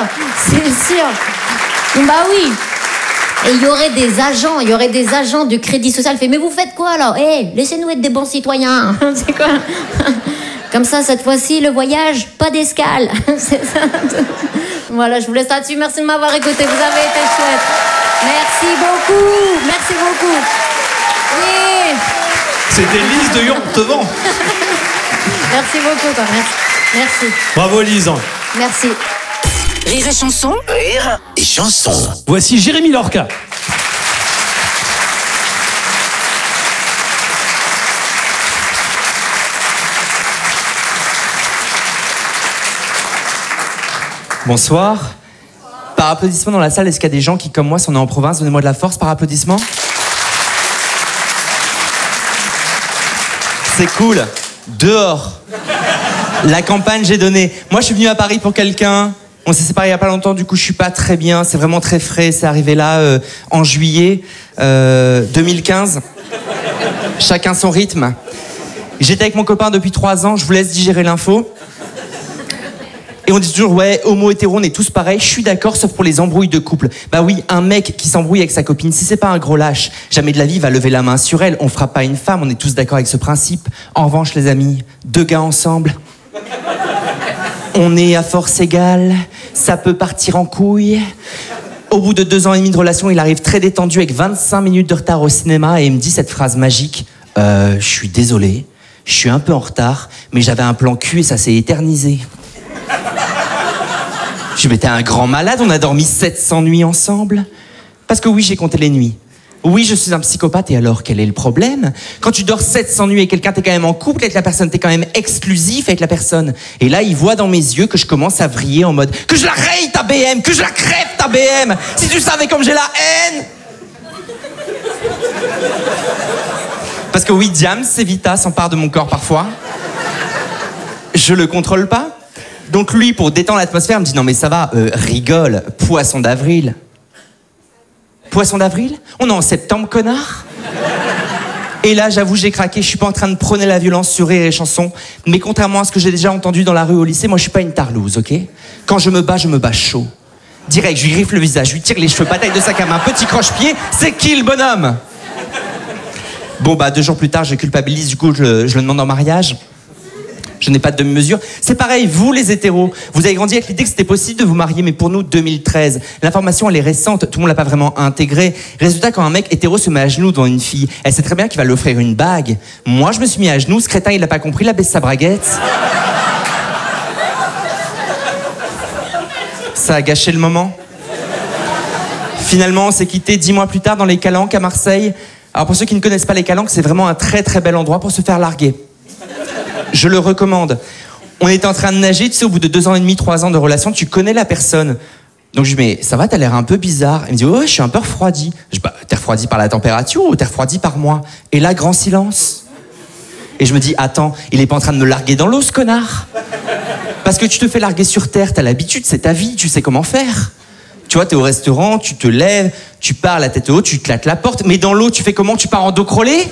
Bah oui. Et il y aurait des agents du crédit social. Mais vous faites quoi alors? Laissez-nous être des bons citoyens. C'est quoi? Comme ça, cette fois-ci, le voyage, pas d'escale. C'est ça. Voilà, je vous laisse là-dessus. Merci de m'avoir écouté. Vous avez été chouette. Merci beaucoup. Oui. C'était Lise de Hurtevant. Merci beaucoup, quoi. Merci. Bravo, Lise. Merci. Rire et chanson. Rire et chanson. Voici Jérémy Lorca. Bonsoir. Par applaudissement dans la salle, est-ce qu'il y a des gens qui, comme moi, sont nés en province? Donnez-moi de la force par applaudissement. C'est cool. Dehors. La campagne, j'ai donné. Moi, je suis venu à Paris pour quelqu'un. On s'est séparés il n'y a pas longtemps, du coup, je suis pas très bien. C'est vraiment très frais. C'est arrivé là en juillet 2015. Chacun son rythme. J'étais avec mon copain depuis 3 ans, je vous laisse digérer l'info. Et on dit toujours, ouais, homo, hétéro, on est tous pareils. Je suis d'accord, sauf pour les embrouilles de couple. Bah oui, un mec qui s'embrouille avec sa copine, si c'est pas un gros lâche, jamais de la vie il va lever la main sur elle. On fera pas une femme, on est tous d'accord avec ce principe. En revanche, les amis, 2 gars ensemble, on est à force égale, ça peut partir en couille. Au bout de 2 ans et demi de relation, il arrive très détendu avec 25 minutes de retard au cinéma et il me dit cette phrase magique. Je suis désolé, je suis un peu en retard, mais j'avais un plan cul et ça s'est éternisé. Je m'étais un grand malade, on a dormi 700 nuits ensemble. Parce que oui, j'ai compté les nuits. Oui, je suis un psychopathe, et alors, quel est le problème? Quand tu dors 700 nuits avec quelqu'un, t'es quand même en couple avec la personne, t'es quand même exclusif avec la personne. Et là, il voit dans mes yeux que je commence à vriller en mode « Que je la raye ta BM, que je la crève ta BM! Si tu savais comme j'ai la haine !» Parce que oui, Diams, c'est Vita, s'empare de mon corps parfois. Je le contrôle pas. Donc lui, pour détendre l'atmosphère, me dit « Non mais ça va, rigole, poisson d'avril. » Poisson d'avril? On est en septembre, connard. Et là, j'avoue, j'ai craqué, je suis pas en train de prôner la violence sur Rire et Chanson, mais contrairement à ce que j'ai déjà entendu dans la rue au lycée, moi je suis pas une tarlouse, ok? Quand je me bats chaud. Direct, je lui griffe le visage, je lui tire les cheveux, bataille de sac à main, petit croche-pied, c'est qui le bonhomme? Bon bah 2 jours plus tard, je culpabilise, du coup je le demande en mariage. Je n'ai pas de demi-mesure. C'est pareil, vous les hétéros, vous avez grandi avec l'idée que c'était possible de vous marier, mais pour nous, 2013. L'information, elle est récente, tout le monde l'a pas vraiment intégrée. Résultat, quand un mec hétéro se met à genoux devant une fille, elle sait très bien qu'il va lui offrir une bague. Moi, je me suis mis à genoux, ce crétin, il l'a pas compris, il a baissé sa braguette. Ça a gâché le moment. Finalement, on s'est quitté 10 mois plus tard dans les Calanques à Marseille. Alors pour ceux qui ne connaissent pas les Calanques, c'est vraiment un très très bel endroit pour se faire larguer. Je le recommande. On était en train de nager, tu sais, au bout de 2 ans et demi, 3 ans de relation, tu connais la personne. Donc je lui dis, mais ça va, t'as l'air un peu bizarre. Il me dit, ouais, je suis un peu refroidi. Je dis, bah, t'es refroidi par la température ou t'es refroidi par moi? Et là, grand silence. Et je me dis, attends, il est pas en train de me larguer dans l'eau, ce connard? Parce que tu te fais larguer sur terre, t'as l'habitude, c'est ta vie, tu sais comment faire. Tu vois, t'es au restaurant, tu te lèves, tu pars la tête haute, tu te claques la porte, mais dans l'eau, tu fais comment? Tu pars en dos crawlé?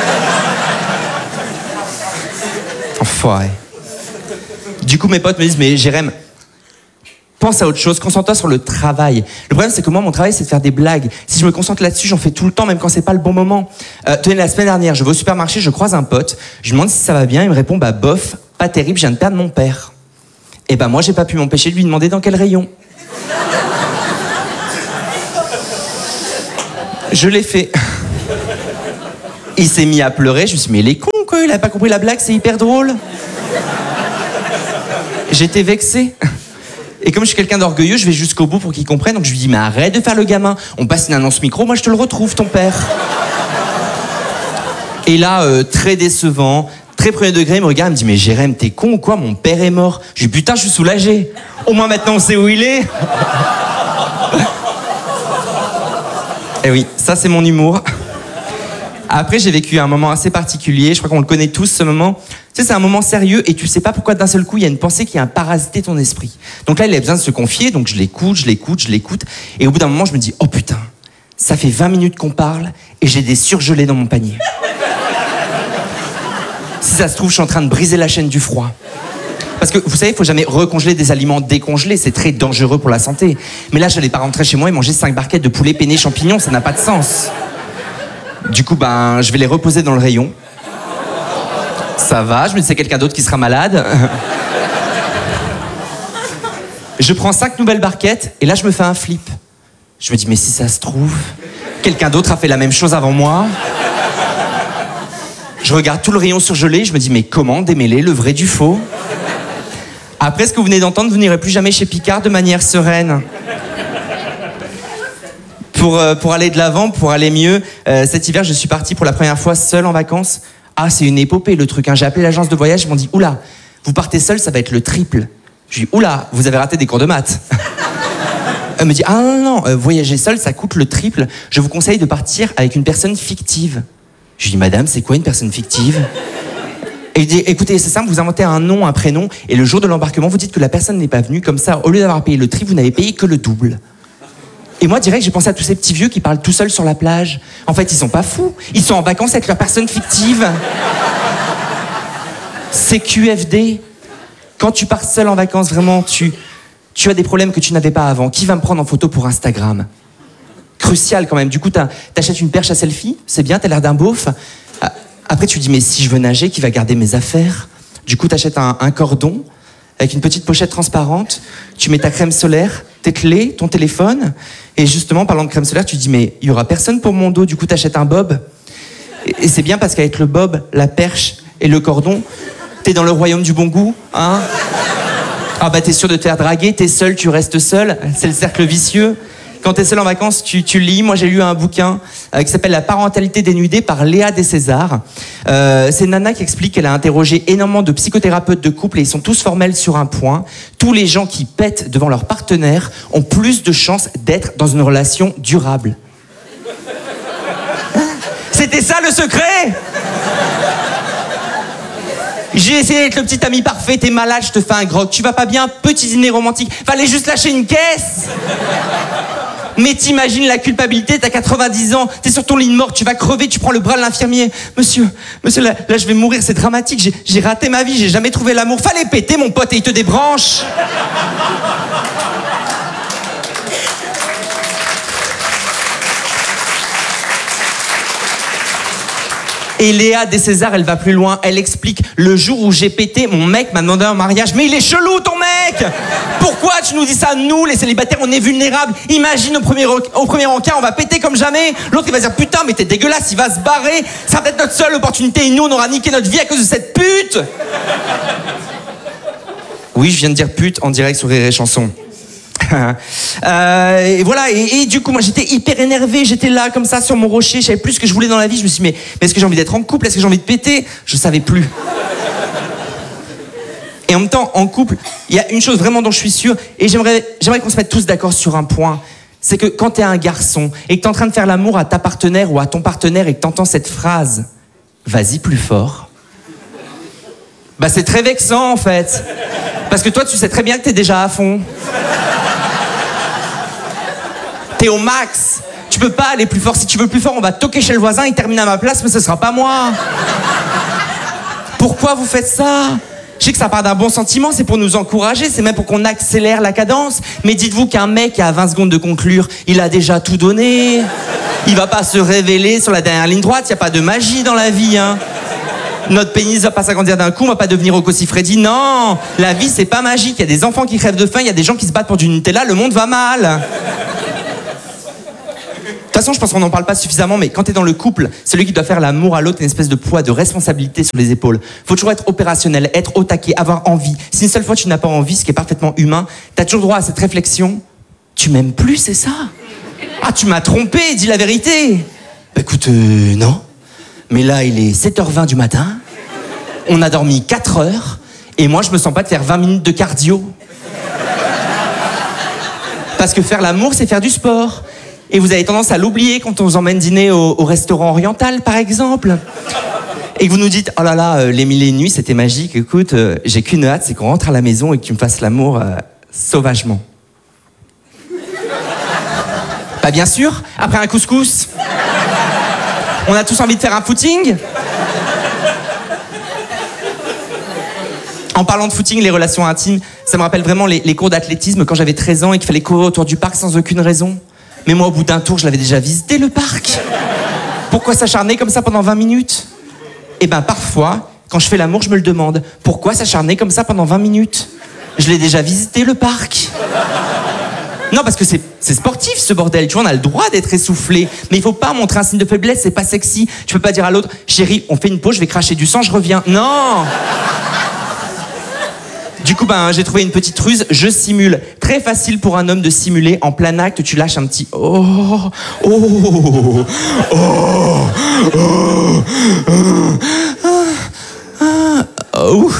Enfoiré. Du coup, mes potes me disent, mais Jérém, pense à autre chose, concentre-toi sur le travail. Le problème, c'est que moi, mon travail, c'est de faire des blagues. Si je me concentre là-dessus, j'en fais tout le temps, même quand c'est pas le bon moment. Tenez, la semaine dernière, je vais au supermarché, je croise un pote, je lui demande si ça va bien, il me répond, bah bof, pas terrible, je viens de perdre mon père. Et bah moi, j'ai pas pu m'empêcher de lui demander dans quel rayon. Je l'ai fait. Il s'est mis à pleurer, je me suis dit, mais il est con, quoi, il a pas compris la blague, c'est hyper drôle. J'étais vexé. Et comme je suis quelqu'un d'orgueilleux, je vais jusqu'au bout pour qu'il comprenne, donc je lui dis, mais arrête de faire le gamin, on passe une annonce micro, moi je te le retrouve, ton père. Et là, très décevant, très premier degré, il me regarde, il me dit, mais Jérém, t'es con ou quoi, mon père est mort. Je lui dis, putain, je suis soulagé, au moins maintenant on sait où il est. Et oui, ça c'est mon humour. Après, j'ai vécu un moment assez particulier, je crois qu'on le connaît tous, ce moment. Tu sais, c'est un moment sérieux et tu sais pas pourquoi d'un seul coup, il y a une pensée qui a parasité ton esprit. Donc là, il a besoin de se confier, donc je l'écoute. Et au bout d'un moment, je me dis, oh putain, ça fait 20 minutes qu'on parle et j'ai des surgelés dans mon panier. Si ça se trouve, je suis en train de briser la chaîne du froid. Parce que, vous savez, il faut jamais recongeler des aliments décongelés, c'est très dangereux pour la santé. Mais là, je n'allais pas rentrer chez moi et manger 5 barquettes de poulet peiné champignons, ça n'a pas de sens. Du coup, ben, je vais les reposer dans le rayon. Ça va, je me dis c'est quelqu'un d'autre qui sera malade. Je prends 5 nouvelles barquettes et là, je me fais un flip. Je me dis, mais si ça se trouve, quelqu'un d'autre a fait la même chose avant moi. Je regarde tout le rayon surgelé, je me dis, mais comment démêler le vrai du faux? Après ce que vous venez d'entendre, vous n'irez plus jamais chez Picard de manière sereine. Pour aller de l'avant, pour aller mieux, cet hiver, je suis parti pour la première fois seul en vacances. Ah, c'est une épopée le truc, hein. J'ai appelé l'agence de voyage, ils m'ont dit, oula, vous partez seul, ça va être le triple. Je lui dis, oula, vous avez raté des cours de maths. Elle me dit, ah non, voyager seul, ça coûte le triple. Je vous conseille de partir avec une personne fictive. Je lui dis, madame, c'est quoi une personne fictive? Et il dit, écoutez, c'est simple, vous inventez un nom, un prénom, et le jour de l'embarquement, vous dites que la personne n'est pas venue, comme ça, au lieu d'avoir payé le triple, vous n'avez payé que le double. Et moi, direct, j'ai pensé à tous ces petits vieux qui parlent tout seuls sur la plage. En fait, ils sont pas fous, ils sont en vacances avec leur personne fictive. C'est QFD. Quand tu pars seul en vacances, vraiment, tu as des problèmes que tu n'avais pas avant. Qui va me prendre en photo pour Instagram? Crucial quand même. Du coup, t'achètes une perche à selfie, c'est bien, t'as l'air d'un beauf. Après, tu dis, mais si je veux nager, qui va garder mes affaires? Du coup, t'achètes un cordon avec une petite pochette transparente, tu mets ta crème solaire, tes clés, ton téléphone, et justement, parlant de crème solaire, tu dis, mais il y aura personne pour mon dos, du coup, t'achètes un bob. Et c'est bien parce qu'avec le bob, la perche et le cordon, t'es dans le royaume du bon goût, hein? Ah bah t'es sûr de te faire draguer, t'es seul, tu restes seul, c'est le cercle vicieux. Quand t'es seul en vacances, tu lis. Moi, j'ai lu un bouquin qui s'appelle La parentalité dénudée par Léa Descésar. C'est Nana qui explique qu'elle a interrogé énormément de psychothérapeutes de couple et ils sont tous formels sur un point. Tous les gens qui pètent devant leur partenaire ont plus de chances d'être dans une relation durable. C'était ça le secret! J'ai essayé d'être le petit ami parfait, t'es malade, je te fais un grog. Tu vas pas bien, petit dîner romantique. Fallait juste lâcher une caisse! Mais t'imagines la culpabilité, t'as 90 ans, t'es sur ton lit de mort, tu vas crever, tu prends le bras de l'infirmier. Monsieur, là je vais mourir, c'est dramatique, j'ai raté ma vie, j'ai jamais trouvé l'amour. Fallait péter mon pote et il te débranche. Et Léa Descésar, elle va plus loin. Elle explique, le jour où j'ai pété, mon mec m'a demandé un mariage. Mais il est chelou, ton mec! Pourquoi tu nous dis ça? Nous, les célibataires, on est vulnérables. Imagine, au premier encart, on va péter comme jamais. L'autre, il va dire, putain, mais t'es dégueulasse, il va se barrer. Ça va être notre seule opportunité. Et nous, on aura niqué notre vie à cause de cette pute! Oui, je viens de dire pute en direct sur Rire et Chanson. Et voilà, et du coup moi j'étais hyper énervé, j'étais là comme ça sur mon rocher, je savais plus ce que je voulais dans la vie, je me suis dit mais est-ce que j'ai envie d'être en couple, est-ce que j'ai envie de péter? Je savais plus. Et en même temps, en couple, il y a une chose vraiment dont je suis sûr, et j'aimerais qu'on se mette tous d'accord sur un point, c'est que quand t'es un garçon et que t'es en train de faire l'amour à ta partenaire ou à ton partenaire et que t'entends cette phrase « Vas-y plus fort », bah c'est très vexant en fait, parce que toi tu sais très bien que t'es déjà à fond. T'es au max. Tu peux pas aller plus fort. Si tu veux plus fort, on va toquer chez le voisin, il termine à ma place, mais ce sera pas moi. Pourquoi vous faites ça? Je sais que ça part d'un bon sentiment, c'est pour nous encourager, c'est même pour qu'on accélère la cadence. Mais dites-vous qu'un mec qui a 20 secondes de conclure, il a déjà tout donné. Il va pas se révéler sur la dernière ligne droite, y a pas de magie dans la vie, hein. Notre pénis va pas s'agrandir d'un coup, on va pas devenir Rocco Siffredi. Non, la vie c'est pas magique. Il y a des enfants qui crèvent de faim, il y a des gens qui se battent pour du Nutella, le monde va mal. De toute façon, je pense qu'on n'en parle pas suffisamment, mais quand t'es dans le couple, celui qui doit faire l'amour à l'autre a une espèce de poids, de responsabilité sur les épaules. Faut toujours être opérationnel, être au taquet, avoir envie. Si une seule fois tu n'as pas envie, ce qui est parfaitement humain, t'as toujours droit à cette réflexion. Tu m'aimes plus, c'est ça? Ah, tu m'as trompé, dis la vérité. Bah écoute, non. Mais là, il est 7h20 du matin, on a dormi 4 heures, et moi, je me sens pas de faire 20 minutes de cardio. Parce que faire l'amour, c'est faire du sport. Et vous avez tendance à l'oublier quand on vous emmène dîner au restaurant oriental, par exemple. Et que vous nous dites, oh là là, les 1000 nuits, c'était magique. Écoute, j'ai qu'une hâte, c'est qu'on rentre à la maison et que tu me fasses l'amour sauvagement. Pas bien sûr, après un couscous. On a tous envie de faire un footing. En parlant de footing, les relations intimes, ça me rappelle vraiment les cours d'athlétisme quand j'avais 13 ans et qu'il fallait courir autour du parc sans aucune raison. Mais moi, au bout d'un tour, je l'avais déjà visité, le parc. Pourquoi s'acharner comme ça pendant 20 minutes? Eh ben, parfois, quand je fais l'amour, je me le demande. Pourquoi s'acharner comme ça pendant 20 minutes? Je l'ai déjà visité, le parc. Non, parce que c'est sportif, ce bordel. Tu vois, on a le droit d'être essoufflé. Mais il faut pas montrer un signe de faiblesse, c'est pas sexy. Tu peux pas dire à l'autre, chérie, on fait une pause, je vais cracher du sang, je reviens. Non! Du coup, j'ai trouvé une petite ruse, je simule. Très facile pour un homme de simuler. En plein acte, tu lâches un petit oh, oh, oh, oh, oh, oh.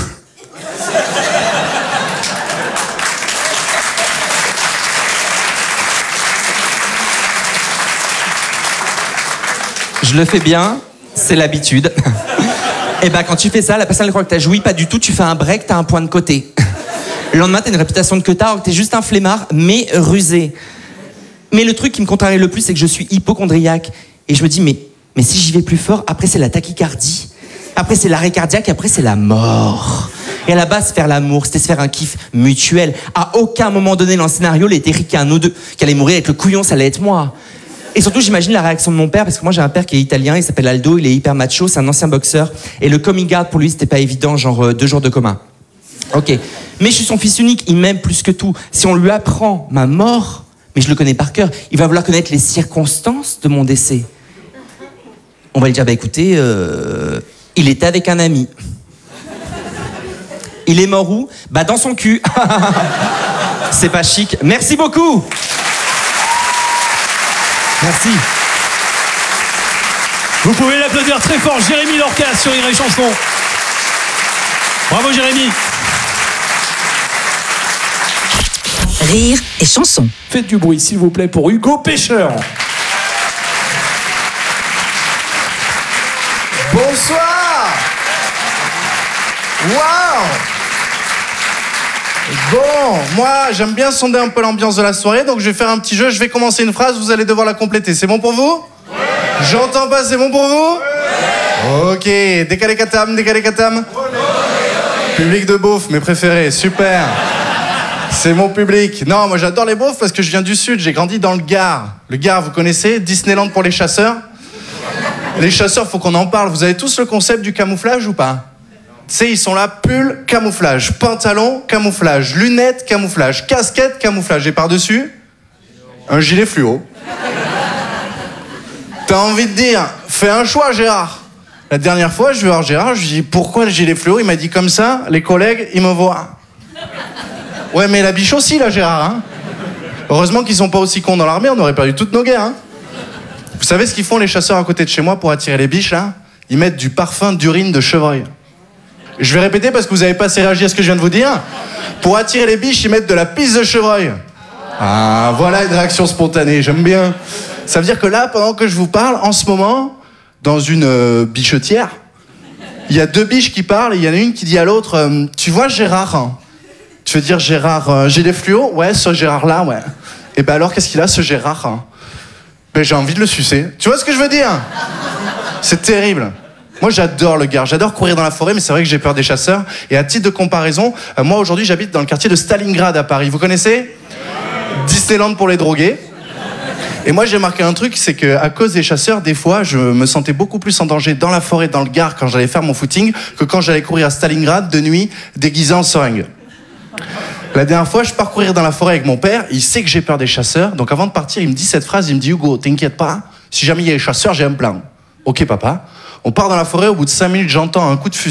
Je le fais bien, c'est l'habitude. Et quand tu fais ça, la personne elle croit que t'as joui, pas du tout, tu fais un break, t'as un point de côté. Le lendemain, t'as une réputation de queutard, alors que t'es juste un flemmard, mais rusé. Mais le truc qui me contrarie le plus, c'est que je suis hypocondriaque. Et je me dis, mais si j'y vais plus fort, après c'est la tachycardie. Après, c'est l'arrêt cardiaque, après, c'est la mort. Et à la base, faire l'amour, c'était se faire un kiff mutuel. À aucun moment donné dans le scénario, il était écrit qu'il y a un ou deux qui allait mourir avec le couillon, ça allait être moi. Et surtout, j'imagine la réaction de mon père, parce que moi, j'ai un père qui est italien, il s'appelle Aldo, il est hyper macho, c'est un ancien boxeur. Et le coming out, pour lui, c'était pas évident, genre 2 jours de coma. Ok. Mais je suis son fils unique, il m'aime plus que tout. Si on lui apprend ma mort, mais je le connais par cœur, il va vouloir connaître les circonstances de mon décès. On va lui dire, bah écoutez, il était avec un ami. Il est mort où? Bah dans son cul. C'est pas chic. Merci beaucoup. Merci. Vous pouvez l'applaudir très fort, Jérémy Lorca sur Rire et Chanson. Bravo Jérémy. Rire et Chanson. Faites du bruit s'il vous plaît pour Hugo Pêcheur. Bonsoir. Waouh. Bon, moi j'aime bien sonder un peu l'ambiance de la soirée, donc je vais faire un petit jeu, je vais commencer une phrase, vous allez devoir la compléter. C'est bon pour vous? Oui. J'entends pas, c'est bon pour vous? Oui. Ok, décalé katam, décalé katam. Public de beauf, mes préférés, super. C'est mon public. Non, moi j'adore les beaufs parce que je viens du sud, j'ai grandi dans le Gard. Le Gard, vous connaissez? Disneyland pour les chasseurs. Les chasseurs, faut qu'on en parle. Vous avez tous le concept du camouflage ou pas? Tu sais, ils sont là, pull, camouflage, pantalon, camouflage, lunettes, camouflage, casquette, camouflage. Et par-dessus, un gilet fluo. T'as envie de dire, fais un choix, Gérard. La dernière fois, je vais voir Gérard, je lui dis, pourquoi le gilet fluo? Il m'a dit comme ça, les collègues, ils me voient. Ouais, mais la biche aussi, là, Gérard. Hein. Heureusement qu'ils sont pas aussi cons dans l'armée, on aurait perdu toutes nos guerres. Hein. Vous savez ce qu'ils font, les chasseurs à côté de chez moi, pour attirer les biches, là? Ils mettent du parfum d'urine de chevreuil. Je vais répéter parce que vous avez pas assez réagi à ce que je viens de vous dire. Pour attirer les biches, ils mettent de la pisse de chevreuil. Ah, voilà une réaction spontanée, j'aime bien. Ça veut dire que là, pendant que je vous parle, en ce moment, dans une bichetière, il y a 2 biches qui parlent et il y en a une qui dit à l'autre, tu vois Gérard hein? Tu veux dire Gérard, j'ai des fluos? Ouais, ce Gérard-là, ouais. Et ben alors, qu'est-ce qu'il a, ce Gérard hein? Ben j'ai envie de le sucer. Tu vois ce que je veux dire? C'est terrible. Moi, j'adore le Gard, j'adore courir dans la forêt, mais c'est vrai que j'ai peur des chasseurs. Et à titre de comparaison, moi, aujourd'hui, j'habite dans le quartier de Stalingrad à Paris. Vous connaissez? Disneyland pour les drogués. Et moi, j'ai remarqué un truc, c'est qu'à cause des chasseurs, des fois, je me sentais beaucoup plus en danger dans la forêt, dans le Gard, quand j'allais faire mon footing, que quand j'allais courir à Stalingrad de nuit, déguisé en seringue. La dernière fois, je pars courir dans la forêt avec mon père, il sait que j'ai peur des chasseurs, donc avant de partir, il me dit cette phrase, il me dit « Hugo, t'inquiète pas, si jamais il y a les chasseurs, j'ai un plan. » Ok, papa. On part dans la forêt, au bout de 5 minutes, j'entends un coup de fusil.